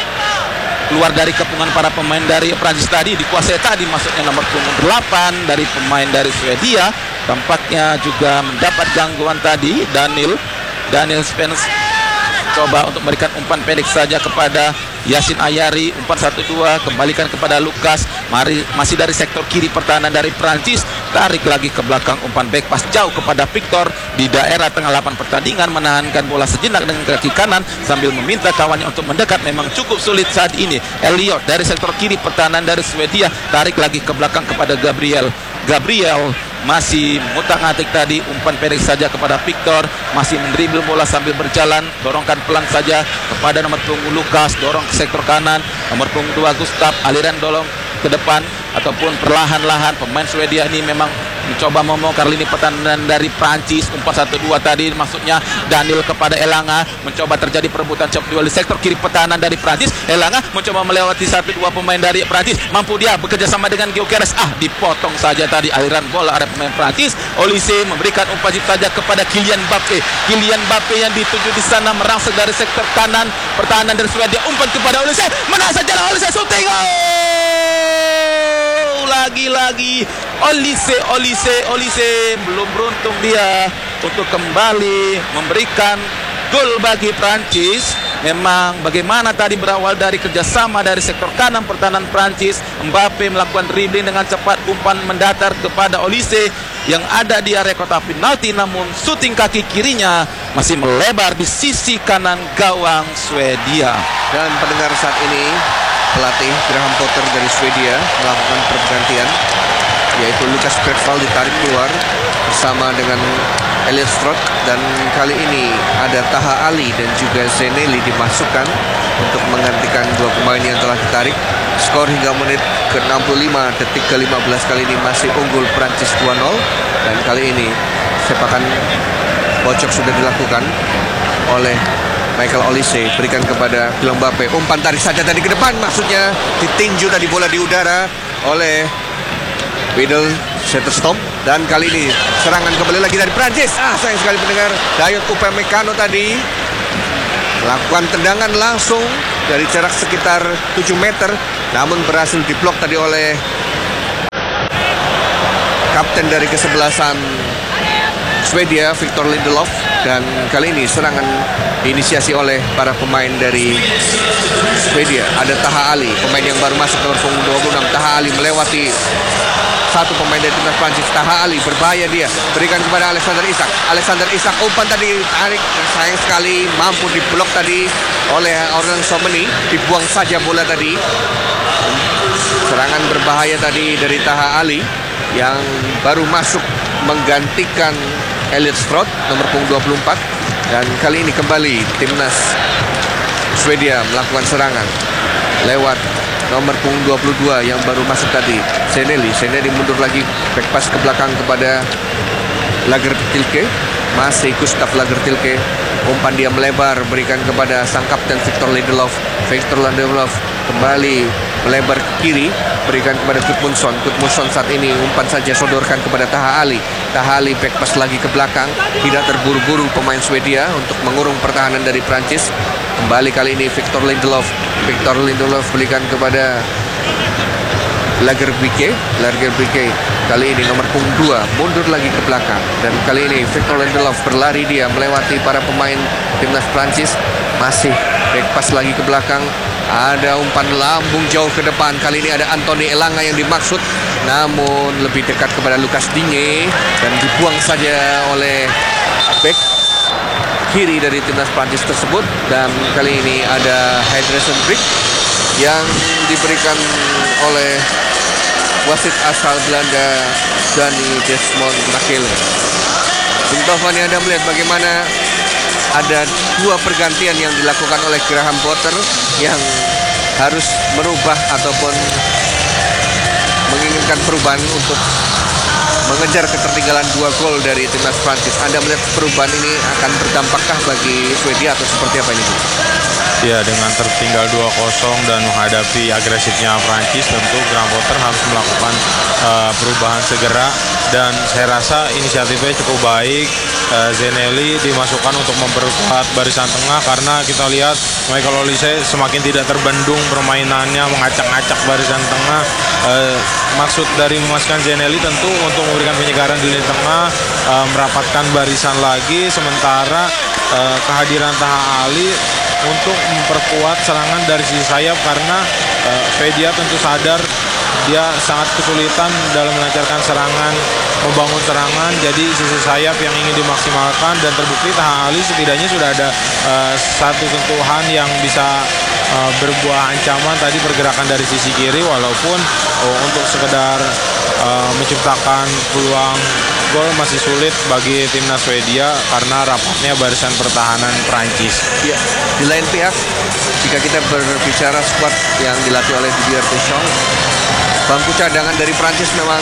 keluar dari kepungan para pemain dari Prancis tadi, dikuasai tadi maksudnya nomor punggung delapan dari pemain dari Swedia. Tampaknya juga mendapat gangguan tadi Daniel Daniel Spence, coba untuk memberikan umpan pendek saja kepada Yasin Ayari, umpan satu dua kembalikan kepada Lukas. Mari masih dari sektor kiri pertahanan dari Prancis, tarik lagi ke belakang, umpan back pass jauh kepada Victor di daerah tengah lapangan pertandingan, menahankan bola sejenak dengan kaki kanan sambil meminta kawannya untuk mendekat. Memang cukup sulit saat ini. Elliot dari sektor kiri pertahanan dari Swedia, tarik lagi ke belakang kepada Gabriel. Gabriel masih mengutang-atik tadi, umpan pendek saja kepada Victor, masih mendribble bola sambil berjalan, dorongkan pelan saja kepada nomor punggung Lukas, dorong ke sektor kanan, nomor punggung dua Gustav, aliran dorong ke depan ataupun perlahan-lahan pemain Swedia ini memang mencoba membongkar lini pertahanan dari Prancis. Umpan satu dua tadi maksudnya Daniel kepada Elanga, mencoba terjadi perebutan cepat duel di sektor kiri pertahanan dari Prancis. Elanga mencoba melewati satu dua pemain dari Prancis, mampu dia bekerja sama dengan Gyökeres, ah dipotong saja tadi aliran bola oleh pemain Prancis. Olise memberikan umpan saja kepada Kylian Mbappe. Kylian Mbappe yang dituju di sana merangsek dari sektor kanan pertahanan dari Swedia, umpan kepada Olise, menang saja Olise, shooting. Oh, lagi-lagi Olise, Olise, Olise belum beruntung dia untuk kembali memberikan gol bagi Prancis. Memang bagaimana tadi berawal dari kerjasama dari sektor kanan pertahanan Prancis, Mbappe melakukan dribbling dengan cepat, umpan mendatar kepada Olise yang ada di area kotak penalti, namun syuting kaki kirinya masih melebar di sisi kanan gawang Swedia. Dan pendengar, saat ini pelatih Graham Potter dari Swedia melakukan pergantian. yaitu Lucas Bergvall ditarik keluar bersama dengan Elliot Strout, dan kali ini ada Taha Ali dan juga Zeneli dimasukkan untuk menggantikan dua pemain yang telah ditarik. Skor hingga menit ke enam puluh lima, detik ke lima belas kali ini masih unggul Prancis dua nol, dan kali ini sepakan bocok sudah dilakukan oleh Michael Olise, berikan kepada Kylian Mbappe, umpan tarik saja tadi ke depan, maksudnya ditinju tadi bola di udara oleh Widel Setterstorm, dan kali ini serangan kembali lagi dari Prancis. Ah, sayang sekali pendengar, Dayot Upamecano tadi melakukan tendangan langsung dari jarak sekitar tujuh meter, namun berhasil diblok tadi oleh kapten dari kesebelasan Swedia, Victor Lindelof. Dan kali ini serangan diinisiasi oleh para pemain dari Swedia. Ada Taha Ali, pemain yang baru masuk nomor punggung dua puluh enam. Taha Ali melewati satu pemain dari timnas Prancis. Taha Ali berbahaya, dia berikan kepada Alexander Isak. Alexander Isak umpan tadi tarik, sayang sekali mampu diblok tadi oleh Orlan Someni. Dibuang saja bola tadi. Serangan berbahaya tadi dari Taha Ali yang baru masuk menggantikan Elliot Strout nomor punggung dua puluh empat. Dan kali ini kembali timnas Swedia melakukan serangan lewat nomor punggung dua puluh dua yang baru masuk tadi, Zeneli. Zeneli mundur lagi, back pass ke belakang kepada Lagertilke. Masih Gustav Lagertilke, umpan dia melebar, berikan kepada sang kapten Victor Lindelof. Victor Lindelof kembali melebar ke kiri, berikan kepada Gudmundsson. Gudmundsson saat ini umpan saja sodorkan kepada Taha Ali. Taha Ali back pass lagi ke belakang, tidak terburu-buru pemain Swedia untuk mengurung pertahanan dari Prancis. Kembali kali ini Victor Lindelof. Victor Lindelof berikan kepada Lagerbieke. Lagerbieke kali ini nomor punggung dua mundur lagi ke belakang, dan kali ini Victor Lindelof berlari, dia melewati para pemain timnas Prancis. Masih back pass lagi ke belakang, ada umpan lambung jauh ke depan. Kali ini ada Anthony Elanga yang dimaksud, namun lebih dekat kepada Lucas Digne dan dibuang saja oleh back kiri dari timnas Prancis tersebut. Dan kali ini ada hydration break yang diberikan oleh wasit asal Belanda Dani Desmond Makele. Bung Taufan, Anda melihat bagaimana ada dua pergantian yang dilakukan oleh Graham Potter yang harus merubah ataupun menginginkan perubahan untuk mengejar ketertinggalan dua gol dari timnas Prancis. Anda melihat perubahan ini akan berdampakkah bagi Swedia atau seperti apa ini, Bu? Ya, dengan tertinggal dua kosong dan menghadapi agresifnya Prancis, tentu Graham Potter harus melakukan uh, perubahan segera, dan saya rasa inisiatifnya cukup baik. uh, Zeneli dimasukkan untuk memperkuat barisan tengah, karena kita lihat Michael Olise semakin tidak terbendung permainannya, mengacak-acak barisan tengah. uh, Maksud dari memasukkan Zeneli tentu untuk memberikan penyegaran di lini tengah, uh, merapatkan barisan lagi, sementara uh, kehadiran Taha Ali untuk memperkuat serangan dari sisi sayap, karena uh, Swedia tentu sadar dia sangat kesulitan dalam melancarkan serangan, membangun serangan. Jadi sisi sayap yang ingin dimaksimalkan, dan terbukti Taha Ali setidaknya sudah ada uh, satu sentuhan yang bisa uh, berbuah ancaman tadi, pergerakan dari sisi kiri, walaupun uh, untuk sekedar uh, menciptakan peluang gol masih sulit bagi timnas Swedia karena rapatnya barisan pertahanan Prancis. Ya, di lain pihak, jika kita berbicara skuad yang dilatih oleh Didier Deschamps, bangku cadangan dari Prancis memang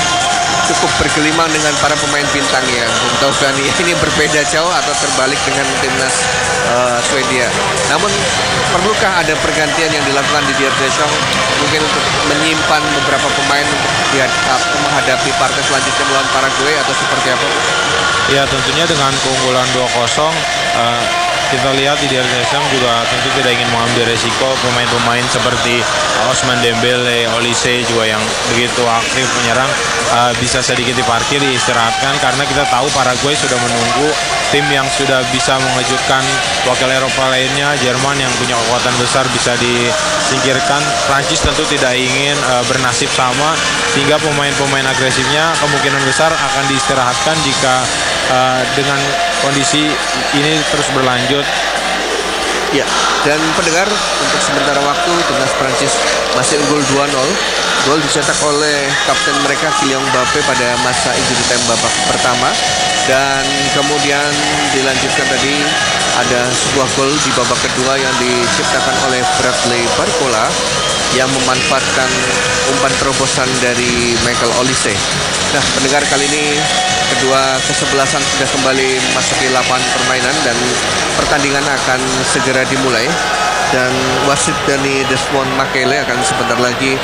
cukup bergelimang dengan para pemain bintangnya. Bung Taufan, ini berbeda jauh atau terbalik dengan timnas uh, Swedia. Namun perlukah ada pergantian yang dilakukan di Didier Deschamps mungkin untuk menyimpan beberapa pemain untuk dihadapi, menghadapi partai selanjutnya melawan Paraguay, atau seperti apa? Ya, tentunya dengan keunggulan dua kosong uh, kita lihat Didier Deschamps juga tentu tidak ingin mengambil resiko pemain-pemain seperti Ousmane Dembele, Olise juga yang begitu aktif menyerang uh, bisa sedikit diparkir, diistirahatkan, karena kita tahu Paraguay sudah menunggu tim yang sudah bisa mengejutkan wakil Eropa lainnya. Jerman yang punya kekuatan besar bisa disingkirkan. Prancis tentu tidak ingin uh, bernasib sama, sehingga pemain-pemain agresifnya kemungkinan besar akan diistirahatkan jika uh, dengan kondisi ini terus berlanjut. Ya, dan pendengar, untuk sementara waktu timnas Prancis masih unggul dua nol. Gol dicetak oleh kapten mereka Kylian Mbappe pada masa injury time babak pertama, dan kemudian dilanjutkan tadi ada sebuah gol di babak kedua yang diciptakan oleh Bradley Barcola yang memanfaatkan umpan terobosan dari Michael Olise. Nah, pendengar, kali ini kedua kesebelasan sudah kembali memasuki lapangan permainan dan pertandingan akan segera dimulai, dan wasit dari Desmond Makele akan sebentar lagi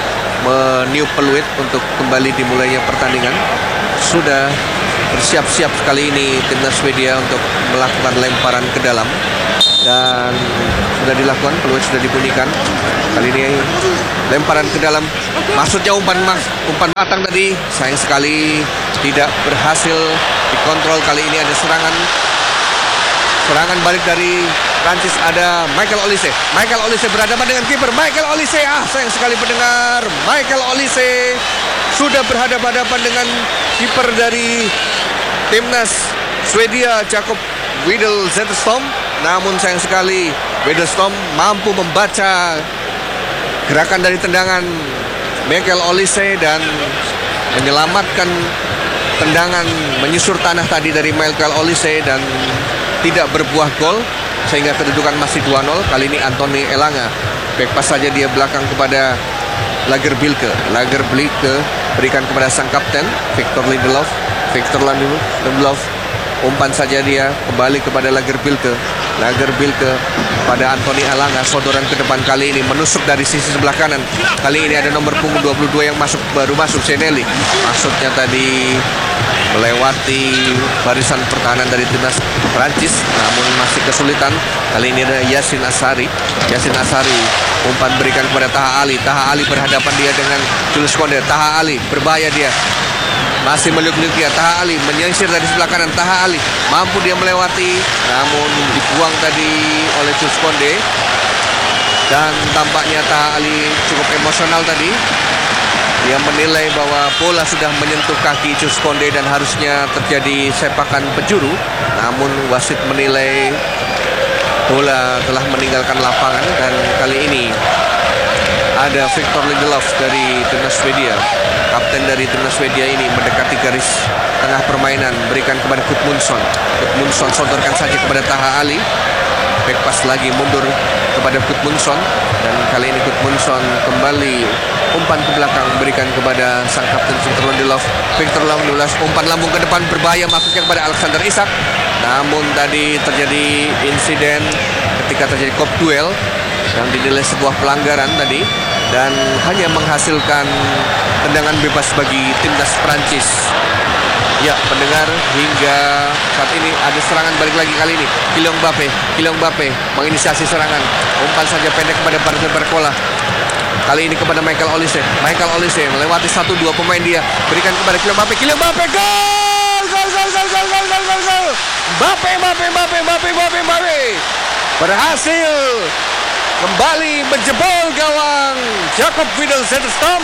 meniup peluit untuk kembali dimulainya pertandingan. Sudah bersiap-siap kali ini timnas Swedia untuk melakukan lemparan ke dalam, dan sudah dilakukan, peluit sudah dibunyikan. Kali ini lemparan ke dalam, maksudnya umpan umpan matang tadi sayang sekali tidak berhasil dikontrol. Kali ini ada serangan serangan balik dari Prancis, ada Michael Olise. Michael Olise berhadapan dengan kiper. Michael Olise, ah sayang sekali pendengar, Michael Olise sudah berhadapan-hadapan dengan kiper dari timnas Swedia, Jakob Widel Zetterstrom. Namun sayang sekali Zetterstrom mampu membaca gerakan dari tendangan Michael Olise dan menyelamatkan tendangan menyusur tanah tadi dari Michael Olise dan tidak berbuah gol, sehingga kedudukan masih dua nol. Kali ini Anthony Elanga back pass saja dia belakang kepada Lagerbilke. Lagerbilke berikan kepada sang kapten Victor Lindelof. Victor Lindelof umpan saja dia kembali kepada Lagerbilke. Lagerbilke pada Anthony Elanga, sodoran ke depan kali ini menusuk dari sisi sebelah kanan. Kali ini ada nomor punggung dua puluh dua yang masuk, baru masuk Seneli. Maksudnya tadi melewati barisan pertahanan dari timnas Prancis, namun masih kesulitan. Kali ini ada Yasin Asari. Yasin Asari umpan berikan kepada Taha Ali. Taha Ali berhadapan dia dengan Jules Koundé. Taha Ali berbahaya dia, masih meliuk-liuk dia. Taha Ali menyisir dari sebelah kanan. Taha Ali mampu dia melewati, namun dibuang tadi oleh Jules Koundé. Dan tampaknya Taha Ali cukup emosional tadi. Dia menilai bahwa bola sudah menyentuh kaki Jules Koundé dan harusnya terjadi sepakan penjuru. Namun wasit menilai bola telah meninggalkan lapangan, dan kali ini ada Victor Lindelof dari timnas Swedia. Kapten dari timnas Swedia ini mendekati garis tengah permainan, berikan kepada Gudmundsson. Gudmundsson sodorkan saja kepada Taha Ali. Back pass lagi mundur kepada Gudmundsson, dan kali ini Gudmundsson kembali umpan ke belakang, berikan kepada sang kapten Victor Lindelof. Victor Lindelof umpan lambung ke depan berbahaya, maksudnya kepada Alexander Isak. Namun tadi terjadi insiden ketika terjadi kop duel yang dinilai sebuah pelanggaran tadi, dan hanya menghasilkan tendangan bebas bagi timnas Prancis. Ya, pendengar, hingga saat ini ada serangan balik lagi kali ini. Kylian Mbappe, Kylian Mbappe menginisiasi serangan. Umpan saja pendek kepada Bradley Barcola. Kali ini kepada Michael Olise. Michael Olise melewati satu dua pemain dia, berikan kepada Kylian Mbappe. Kylian Mbappe, gol! Gol, gol, gol, gol, gol, gol, gol, gol. Mbappe, Mbappe, Mbappe, Mbappe, Mbappe, Mbappe berhasil kembali menjebol gawang Jakob Widel Zetterstrom.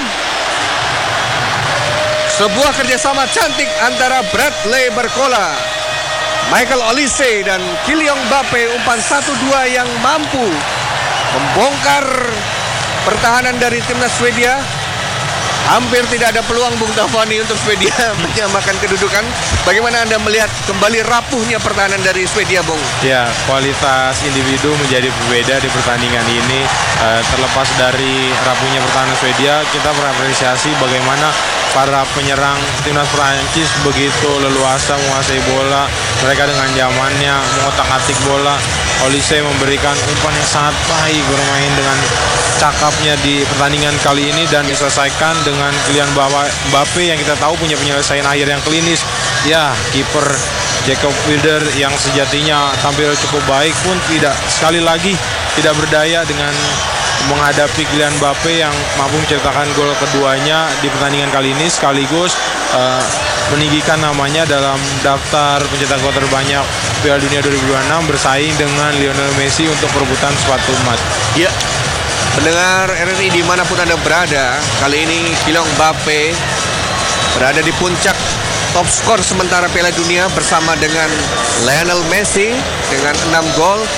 Sebuah kerjasama cantik antara Bradley Barcola, Michael Olise, dan Kylian Mbappe. Umpan satu dua yang mampu membongkar pertahanan dari timnas Swedia. Hampir tidak ada peluang Bung Tafani untuk Swedia menyamakan kedudukan. Bagaimana Anda melihat kembali rapuhnya pertahanan dari Swedia, Bung? Ya, kualitas individu menjadi berbeda di pertandingan ini. Uh, terlepas dari rapuhnya pertahanan Swedia, kita berapresiasi bagaimana para penyerang timnas Prancis begitu leluasa menguasai bola. Mereka dengan zamannya mengotak-atik bola. Olise memberikan umpan yang sangat baik, bermain dengan cakapnya di pertandingan kali ini, dan diselesaikan dengan Kylian Mbappe yang kita tahu punya penyelesaian akhir yang klinis. Ya, kiper Jakob Wilder yang sejatinya tampil cukup baik pun tidak, sekali lagi tidak berdaya dengan menghadapi Kylian Mbappe yang mampu mencetakkan gol keduanya di pertandingan kali ini, sekaligus uh, meninggikan namanya dalam daftar pencetak gol terbanyak Piala Dunia dua ribu dua puluh enam, bersaing dengan Lionel Messi untuk perebutan sepatu emas. Ya, pendengar R R I dimanapun Anda berada, kali ini Kylian Mbappe berada di puncak top skor sementara Piala Dunia bersama dengan Lionel Messi dengan enam gol,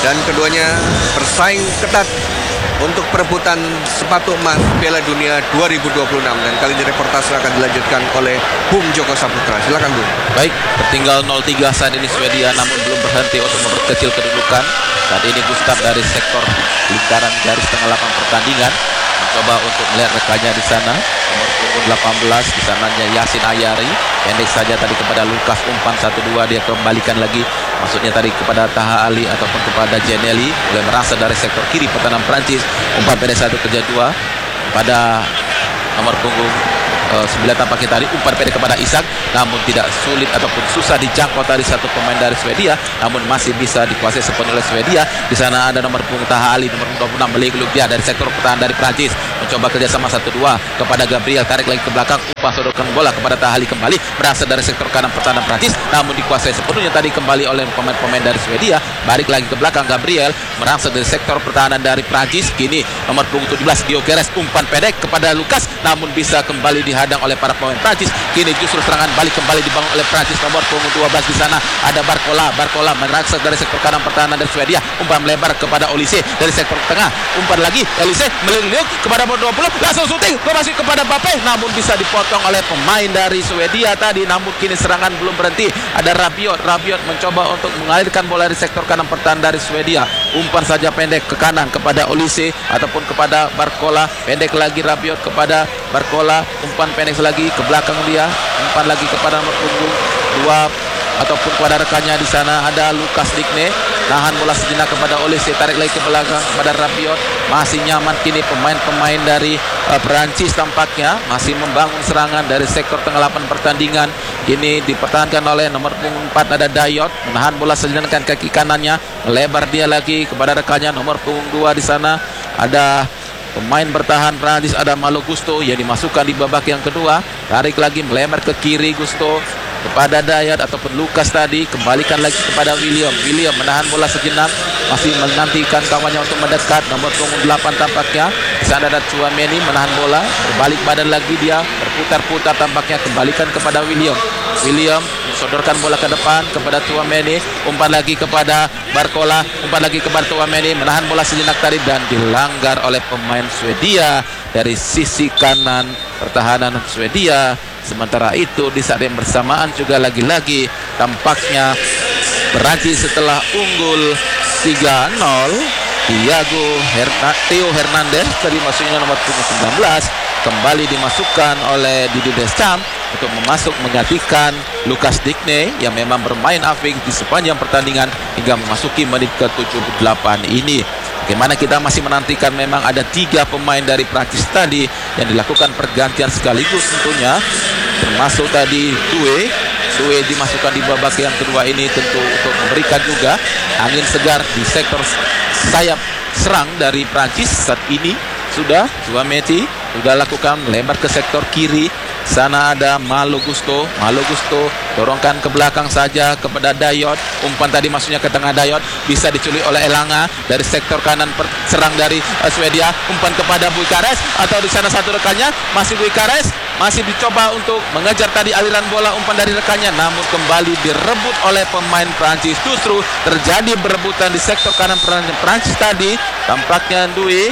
dan keduanya bersaing ketat untuk perebutan sepatu emas Piala Dunia dua ribu dua puluh enam. Dan kali ini reportase akan dilanjutkan oleh Bung Joko Saputra. Silakan Bung. Baik, tertinggal nol tiga saat ini Swedia, namun belum berhenti untuk memperkecil kedudukan. Saat ini Gustav dari sektor lingkaran garis tengah lapangan pertandingan mencoba untuk melihat rekannya di sana. Nomor punggung delapan belas di sananya Yasin Ayari, pendek saja tadi kepada Lukas, umpan satu dua, dia kembalikan lagi, maksudnya tadi kepada Taha Ali ataupun kepada Jeneli, mulai merasa dari sektor kiri pertahanan Prancis, umpan pendek satu kerja dua pada nomor punggung uh, sembilan tampaknya tadi, umpan pendek kepada Isak, namun tidak sulit ataupun susah dijangkau tadi satu pemain dari Swedia, namun masih bisa dikuasai sepenuhnya oleh Swedia. Di sana ada nomor punggung Taha Ali, nomor dua puluh enam Belik dia dari sektor pertahanan dari Prancis, mencoba kerjasama satu dua kepada Gabriel, tarik lagi ke belakang, umpan sodorkan bola kepada Taha Ali, kembali berasal dari sektor kanan pertahanan Prancis, namun dikuasai sepenuhnya tadi kembali oleh pemain-pemain dari Swedia. Balik lagi ke belakang, Gabriel merangsak dari sektor pertahanan dari Prancis. Kini nomor punggung tujuh belas Gyökeres, umpan pendek kepada Lukas, namun bisa kembali dihadang oleh para pemain Prancis. Kini justru serangan balik kembali dibangun oleh Prancis. Nomor punggung dua belas di sana ada Barcola, Barcola merangsak dari sektor kanan pertahanan dari Swedia, umpan melebar kepada Olise dari sektor tengah, umpan lagi Olise meliuk-liuk kepada nomor dua puluh, langsung syuting masih kepada Mbappe, namun bisa dipotong oleh pemain dari Swedia tadi. Namun kini serangan belum berhenti, ada Rabiot, Rabiot mencoba untuk mengalirkan bola di sektor kanan pertahanan dari Swedia, umpan saja pendek ke kanan kepada Olise ataupun kepada Barcola, pendek lagi Rabiot kepada Barcola, umpan pendek lagi ke belakang dia, umpan lagi kepada nomor punggung dua ataupun kepada rekannya di sana ada Lukas Digne, nahan bola sejenak kepada Olise, tarik lagi ke belakang kepada Rabiot, masih nyaman kini pemain-pemain dari uh, Perancis tampaknya masih membangun serangan dari sektor tengah lapangan pertandingan. Kini dipertahankan oleh nomor punggung empat ada Dayot, menahan bola sejenak dengan kaki kanannya, melebar dia lagi kepada rekannya nomor punggung dua di sana ada pemain bertahan Prancis, ada Malo Gusto yang dimasukkan di babak yang kedua, tarik lagi melebar ke kiri Gusto kepada Dayat ataupun Lukas tadi, kembalikan lagi kepada William. William menahan bola sejenak, masih menantikan kawannya untuk mendekat, nomor punggung delapan tampaknya. Di sana ada Tchouaméni menahan bola, berbalik badan lagi dia, berputar-putar tampaknya, kembalikan kepada William. William sodorkan bola ke depan kepada Tchouaméni, umpan lagi kepada Barcola, umpan lagi kepada Tchouaméni, menahan bola sejenak tadi dan dilanggar oleh pemain Swedia dari sisi kanan pertahanan Swedia. Sementara itu di saat yang bersamaan juga lagi-lagi tampaknya Perancis setelah unggul tiga nol, Thiago Herna, Theo Hernandez tadi maksudnya nomor punggung sembilan belas kembali dimasukkan oleh Didier Deschamps untuk memasuk menggantikan Lukas Digne yang memang bermain apik di sepanjang pertandingan hingga memasuki menit ke tujuh puluh delapan ini. Bagaimana kita masih menantikan, memang ada tiga pemain dari Prancis tadi yang dilakukan pergantian sekaligus tentunya, termasuk tadi Due Due dimasukkan di babak yang kedua ini tentu untuk memberikan juga angin segar di sektor sayap serang dari Prancis. Saat ini sudah Tchouaméni sudah lakukan lebar ke sektor kiri, sana ada Malo Gusto, Malo Gusto dorongkan ke belakang saja kepada Dayot, umpan tadi maksudnya ke tengah Dayot, bisa diculik oleh Elanga dari sektor kanan serang dari uh, Swedia, umpan kepada Gyökeres atau di sana satu rekannya masih Gyökeres, masih dicoba untuk mengejar tadi aliran bola umpan dari rekannya, namun kembali direbut oleh pemain Prancis. Justru terjadi berebutan di sektor kanan Prancis tadi, tampaknya Due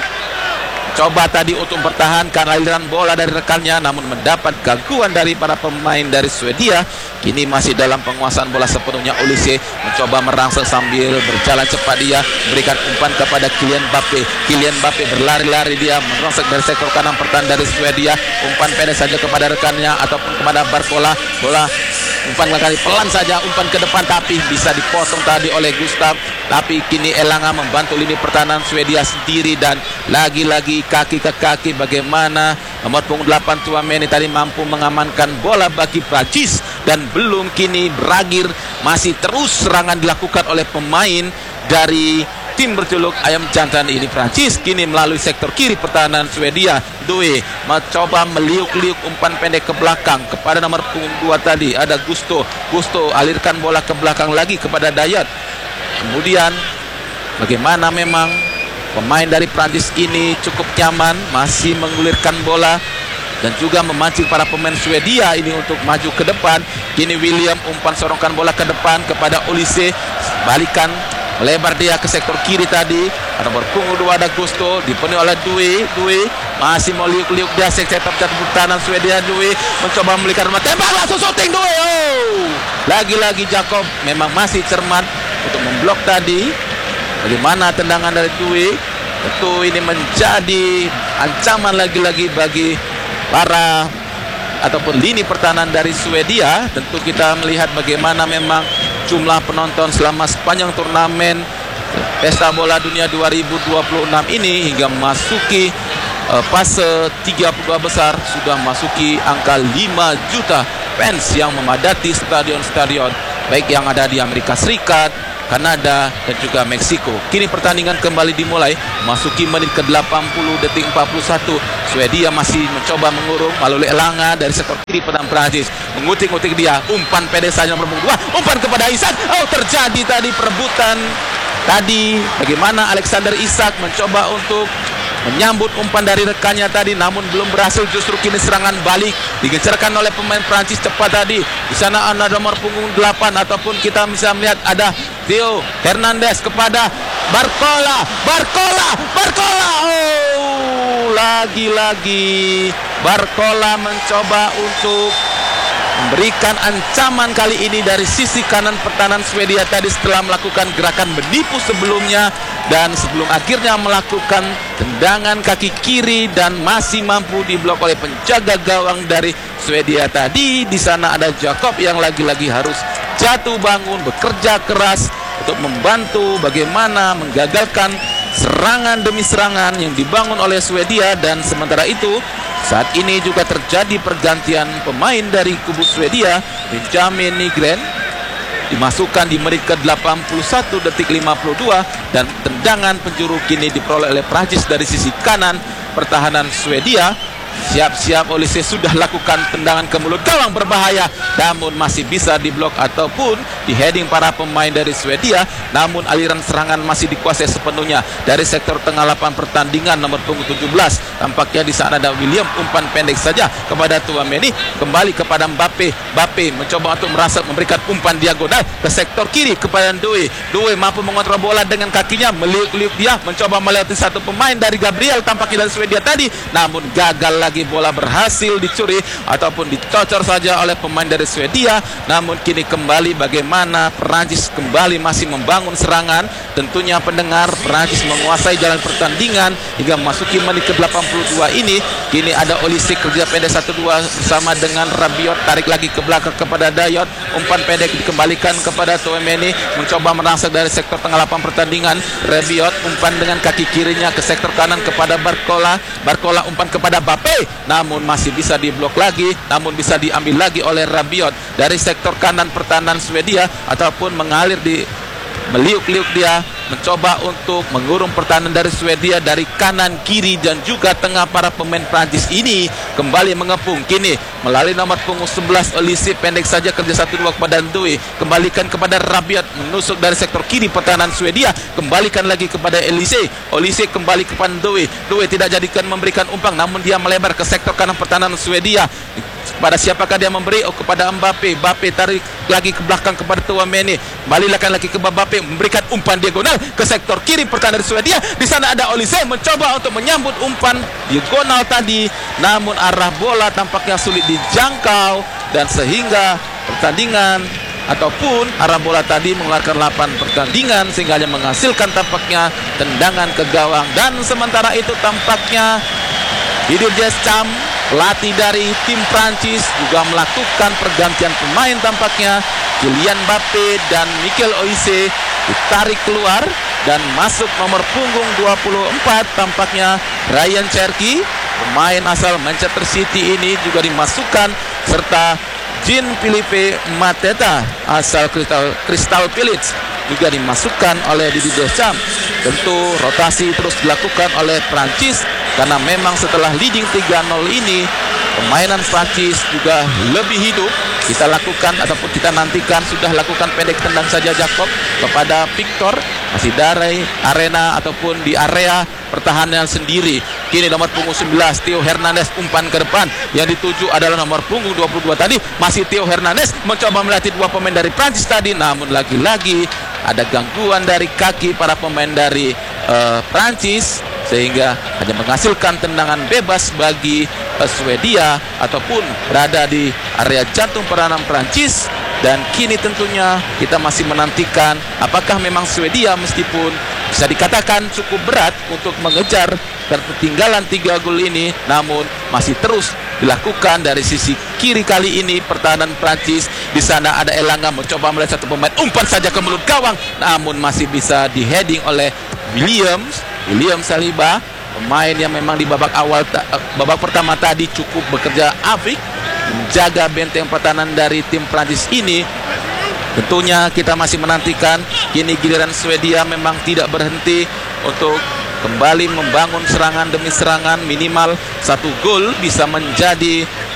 coba tadi untuk mempertahankan aliran bola dari rekannya, namun mendapat gangguan dari para pemain dari Swedia. Kini masih dalam penguasaan bola sepenuhnya. Olise mencoba merangsek sambil berjalan cepat, dia berikan umpan kepada Kylian Mbappe. Kylian Mbappe berlari-lari, dia merangsek dari sektor kanan pertahanan dari Swedia, umpan pendek saja kepada rekannya ataupun kepada Barcola. Bola umpan kali pelan saja, umpan ke depan tapi bisa dipotong tadi oleh Gustav. Tapi kini Elanga membantu lini pertahanan Swedia sendiri dan lagi-lagi kaki ke kaki. Bagaimana nomor punggung delapan Tchouaméni tadi mampu mengamankan bola bagi Prancis dan belum kini berakhir, masih terus serangan dilakukan oleh pemain dari tim berjuluk Ayam Jantan ini Prancis. Kini melalui sektor kiri pertahanan Swedia, Due mencoba meliuk-liuk umpan pendek ke belakang kepada nomor punggung dua tadi ada Gusto. Gusto alirkan bola ke belakang lagi kepada Dayot. Kemudian bagaimana memang pemain dari Prancis ini cukup nyaman, masih menggulirkan bola dan juga memancing para pemain Swedia ini untuk maju ke depan. Kini William umpan sorongkan bola ke depan kepada Olise, balikan Melebar dia ke sektor kiri tadi. Ada berpunggung dua ada Gusto, dipenuhi oleh Dwi. Dwi masih mau liuk-liuk dia setup jatuh pertahanan Swedia. Dwi mencoba membelikan rumah tembak, langsung shooting Dwi. Oh, lagi-lagi Jakob memang masih cermat untuk memblok tadi. Bagaimana tendangan dari Dwi? Tentu ini menjadi ancaman lagi-lagi bagi para ataupun lini pertahanan dari Swedia. Tentu kita melihat bagaimana memang jumlah penonton selama sepanjang turnamen Pesta Bola Dunia dua ribu dua puluh enam ini hingga memasuki uh, fase tiga puluh dua besar sudah masuki angka lima juta fans yang memadati stadion-stadion baik yang ada di Amerika Serikat, Kanada dan juga Meksiko. Kini pertandingan kembali dimulai, masuki menit ke delapan puluh detik empat puluh satu. Swedia masih mencoba mengurung melalui Elanga dari sektor kiri pedang Prancis. Mengutik-utik dia, umpan pendek saja nomor dua, umpan kepada Isak. Oh, terjadi tadi perebutan tadi. Bagaimana Alexander Isak mencoba untuk menyambut umpan dari rekannya tadi, namun belum berhasil. Justru kini serangan balik digecerkan oleh pemain Prancis cepat tadi. Di sana ada nomor punggung delapan ataupun kita bisa melihat ada Theo Hernandez kepada Barcola. Barcola, Barcola. Oh, lagi-lagi Barcola mencoba untuk memberikan ancaman kali ini dari sisi kanan pertahanan Swedia tadi setelah melakukan gerakan menipu sebelumnya dan sebelum akhirnya melakukan tendangan kaki kiri dan masih mampu diblok oleh penjaga gawang dari Swedia tadi. Di sana ada Jakob yang lagi-lagi harus jatuh bangun, bekerja keras untuk membantu bagaimana menggagalkan serangan demi serangan yang dibangun oleh Swedia. Dan sementara itu saat ini juga terjadi pergantian pemain dari kubu Swedia. Benjamin Nygren dimasukkan di menit ke delapan puluh satu detik lima puluh dua dan tendangan penjuru kini diperoleh oleh Prancis dari sisi kanan pertahanan Swedia. Siap-siap Olise sudah lakukan tendangan ke mulut gawang berbahaya, namun masih bisa diblok ataupun di heading para pemain dari Swedia. Namun aliran serangan masih dikuasai sepenuhnya dari sektor tengah lapangan pertandingan nomor punggung tujuh belas. Tampaknya di sana ada William, umpan pendek saja kepada Tchouaméni, kembali kepada Mbappe. Mbappe mencoba untuk merasa memberikan umpan diagonal ke sektor kiri kepada Due. Due mampu mengontrol bola dengan kakinya, meliuk-liuk dia, mencoba melewati satu pemain dari Gabriel tampaknya dari Swedia tadi, namun gagal lagi. Bola berhasil dicuri ataupun dicocor saja oleh pemain dari Swedia. Namun kini kembali bagaimana Perancis kembali masih membangun serangan. Tentunya pendengar, Perancis menguasai jalan pertandingan hingga memasuki menit ke delapan puluh dua ini. Kini ada Olise kerja pendek satu dua bersama dengan Rabiot, tarik lagi ke belakang kepada Dayot, umpan pendek dikembalikan kepada Tchouaméni, mencoba merangsek dari sektor tengah lapangan pertandingan. Rabiot umpan dengan kaki kirinya ke sektor kanan kepada Barcola. Barcola umpan kepada Mbappe, namun masih bisa diblok lagi, namun bisa diambil lagi oleh Rabiot dari sektor kanan pertahanan Swedia ataupun mengalir di meliuk-liuk dia, mencoba untuk mengurung pertahanan dari Swedia dari kanan, kiri dan juga tengah. Para pemain Prancis ini kembali mengepung kini melalui nomor punggung sebelas Olise, pendek saja kerja satu dua kepada Due, kembalikan kepada Rabiot, menusuk dari sektor kiri pertahanan Swedia, kembalikan lagi kepada Olise. Olise kembali kepada Due. Due tidak jadikan memberikan umpan, namun dia melebar ke sektor kanan pertahanan Swedia. Kepada siapakah dia memberi? Oh, kepada Mbappe. Mbappe tarik lagi ke belakang kepada Tchouaméni, balikan lagi ke Mbappe, memberikan umpan diagonal ke sektor kiri pertahanan Swedia. Di sana ada Olise mencoba untuk menyambut umpan diagonal tadi, namun arah bola tampaknya sulit dijangkau dan sehingga pertandingan ataupun arah bola tadi mengeluarkan lapan pertandingan sehingga hanya menghasilkan tampaknya tendangan ke gawang. Dan sementara itu tampaknya Didier Deschamps, pelatih dari tim Prancis, juga melakukan pergantian pemain tampaknya. Kylian Mbappe dan Michael Olise ditarik keluar dan masuk nomor punggung dua puluh empat tampaknya Ryan Cherki, pemain asal Manchester City ini juga dimasukkan, serta Jean-Philippe Mateta asal Crystal, Crystal Palace juga dimasukkan oleh Didier Deschamps. Tentu rotasi terus dilakukan oleh Prancis karena memang setelah leading tiga nol ini permainan Prancis juga lebih hidup. Kita lakukan ataupun kita nantikan, sudah lakukan pendek tendang saja Jakob kepada Victor, masih dari arena ataupun di area pertahanan sendiri. Kini nomor punggung sebelas Theo Hernandez, umpan ke depan yang dituju adalah nomor punggung dua puluh dua tadi, masih Theo Hernandez mencoba melatih dua pemain dari Prancis tadi, namun lagi-lagi ada gangguan dari kaki para pemain dari uh, Prancis sehingga hanya menghasilkan tendangan bebas bagi uh, Swedia ataupun berada di area jantung pertahanan Prancis. Dan kini tentunya kita masih menantikan apakah memang Swedia meskipun bisa dikatakan cukup berat untuk mengejar ketertinggalan tiga gol ini, namun masih terus dilakukan dari sisi kiri kali ini pertahanan Prancis. Di sana ada Elanga mencoba melihat satu pemain, umpan saja ke mulut gawang, namun masih bisa di-heading oleh Williams. William Saliba, pemain yang memang di babak awal babak pertama tadi cukup bekerja apik menjaga benteng pertahanan dari tim Prancis ini. Tentunya kita masih menantikan. Kini giliran Swedia memang tidak berhenti untuk kembali membangun serangan demi serangan. Minimal satu gol bisa menjadi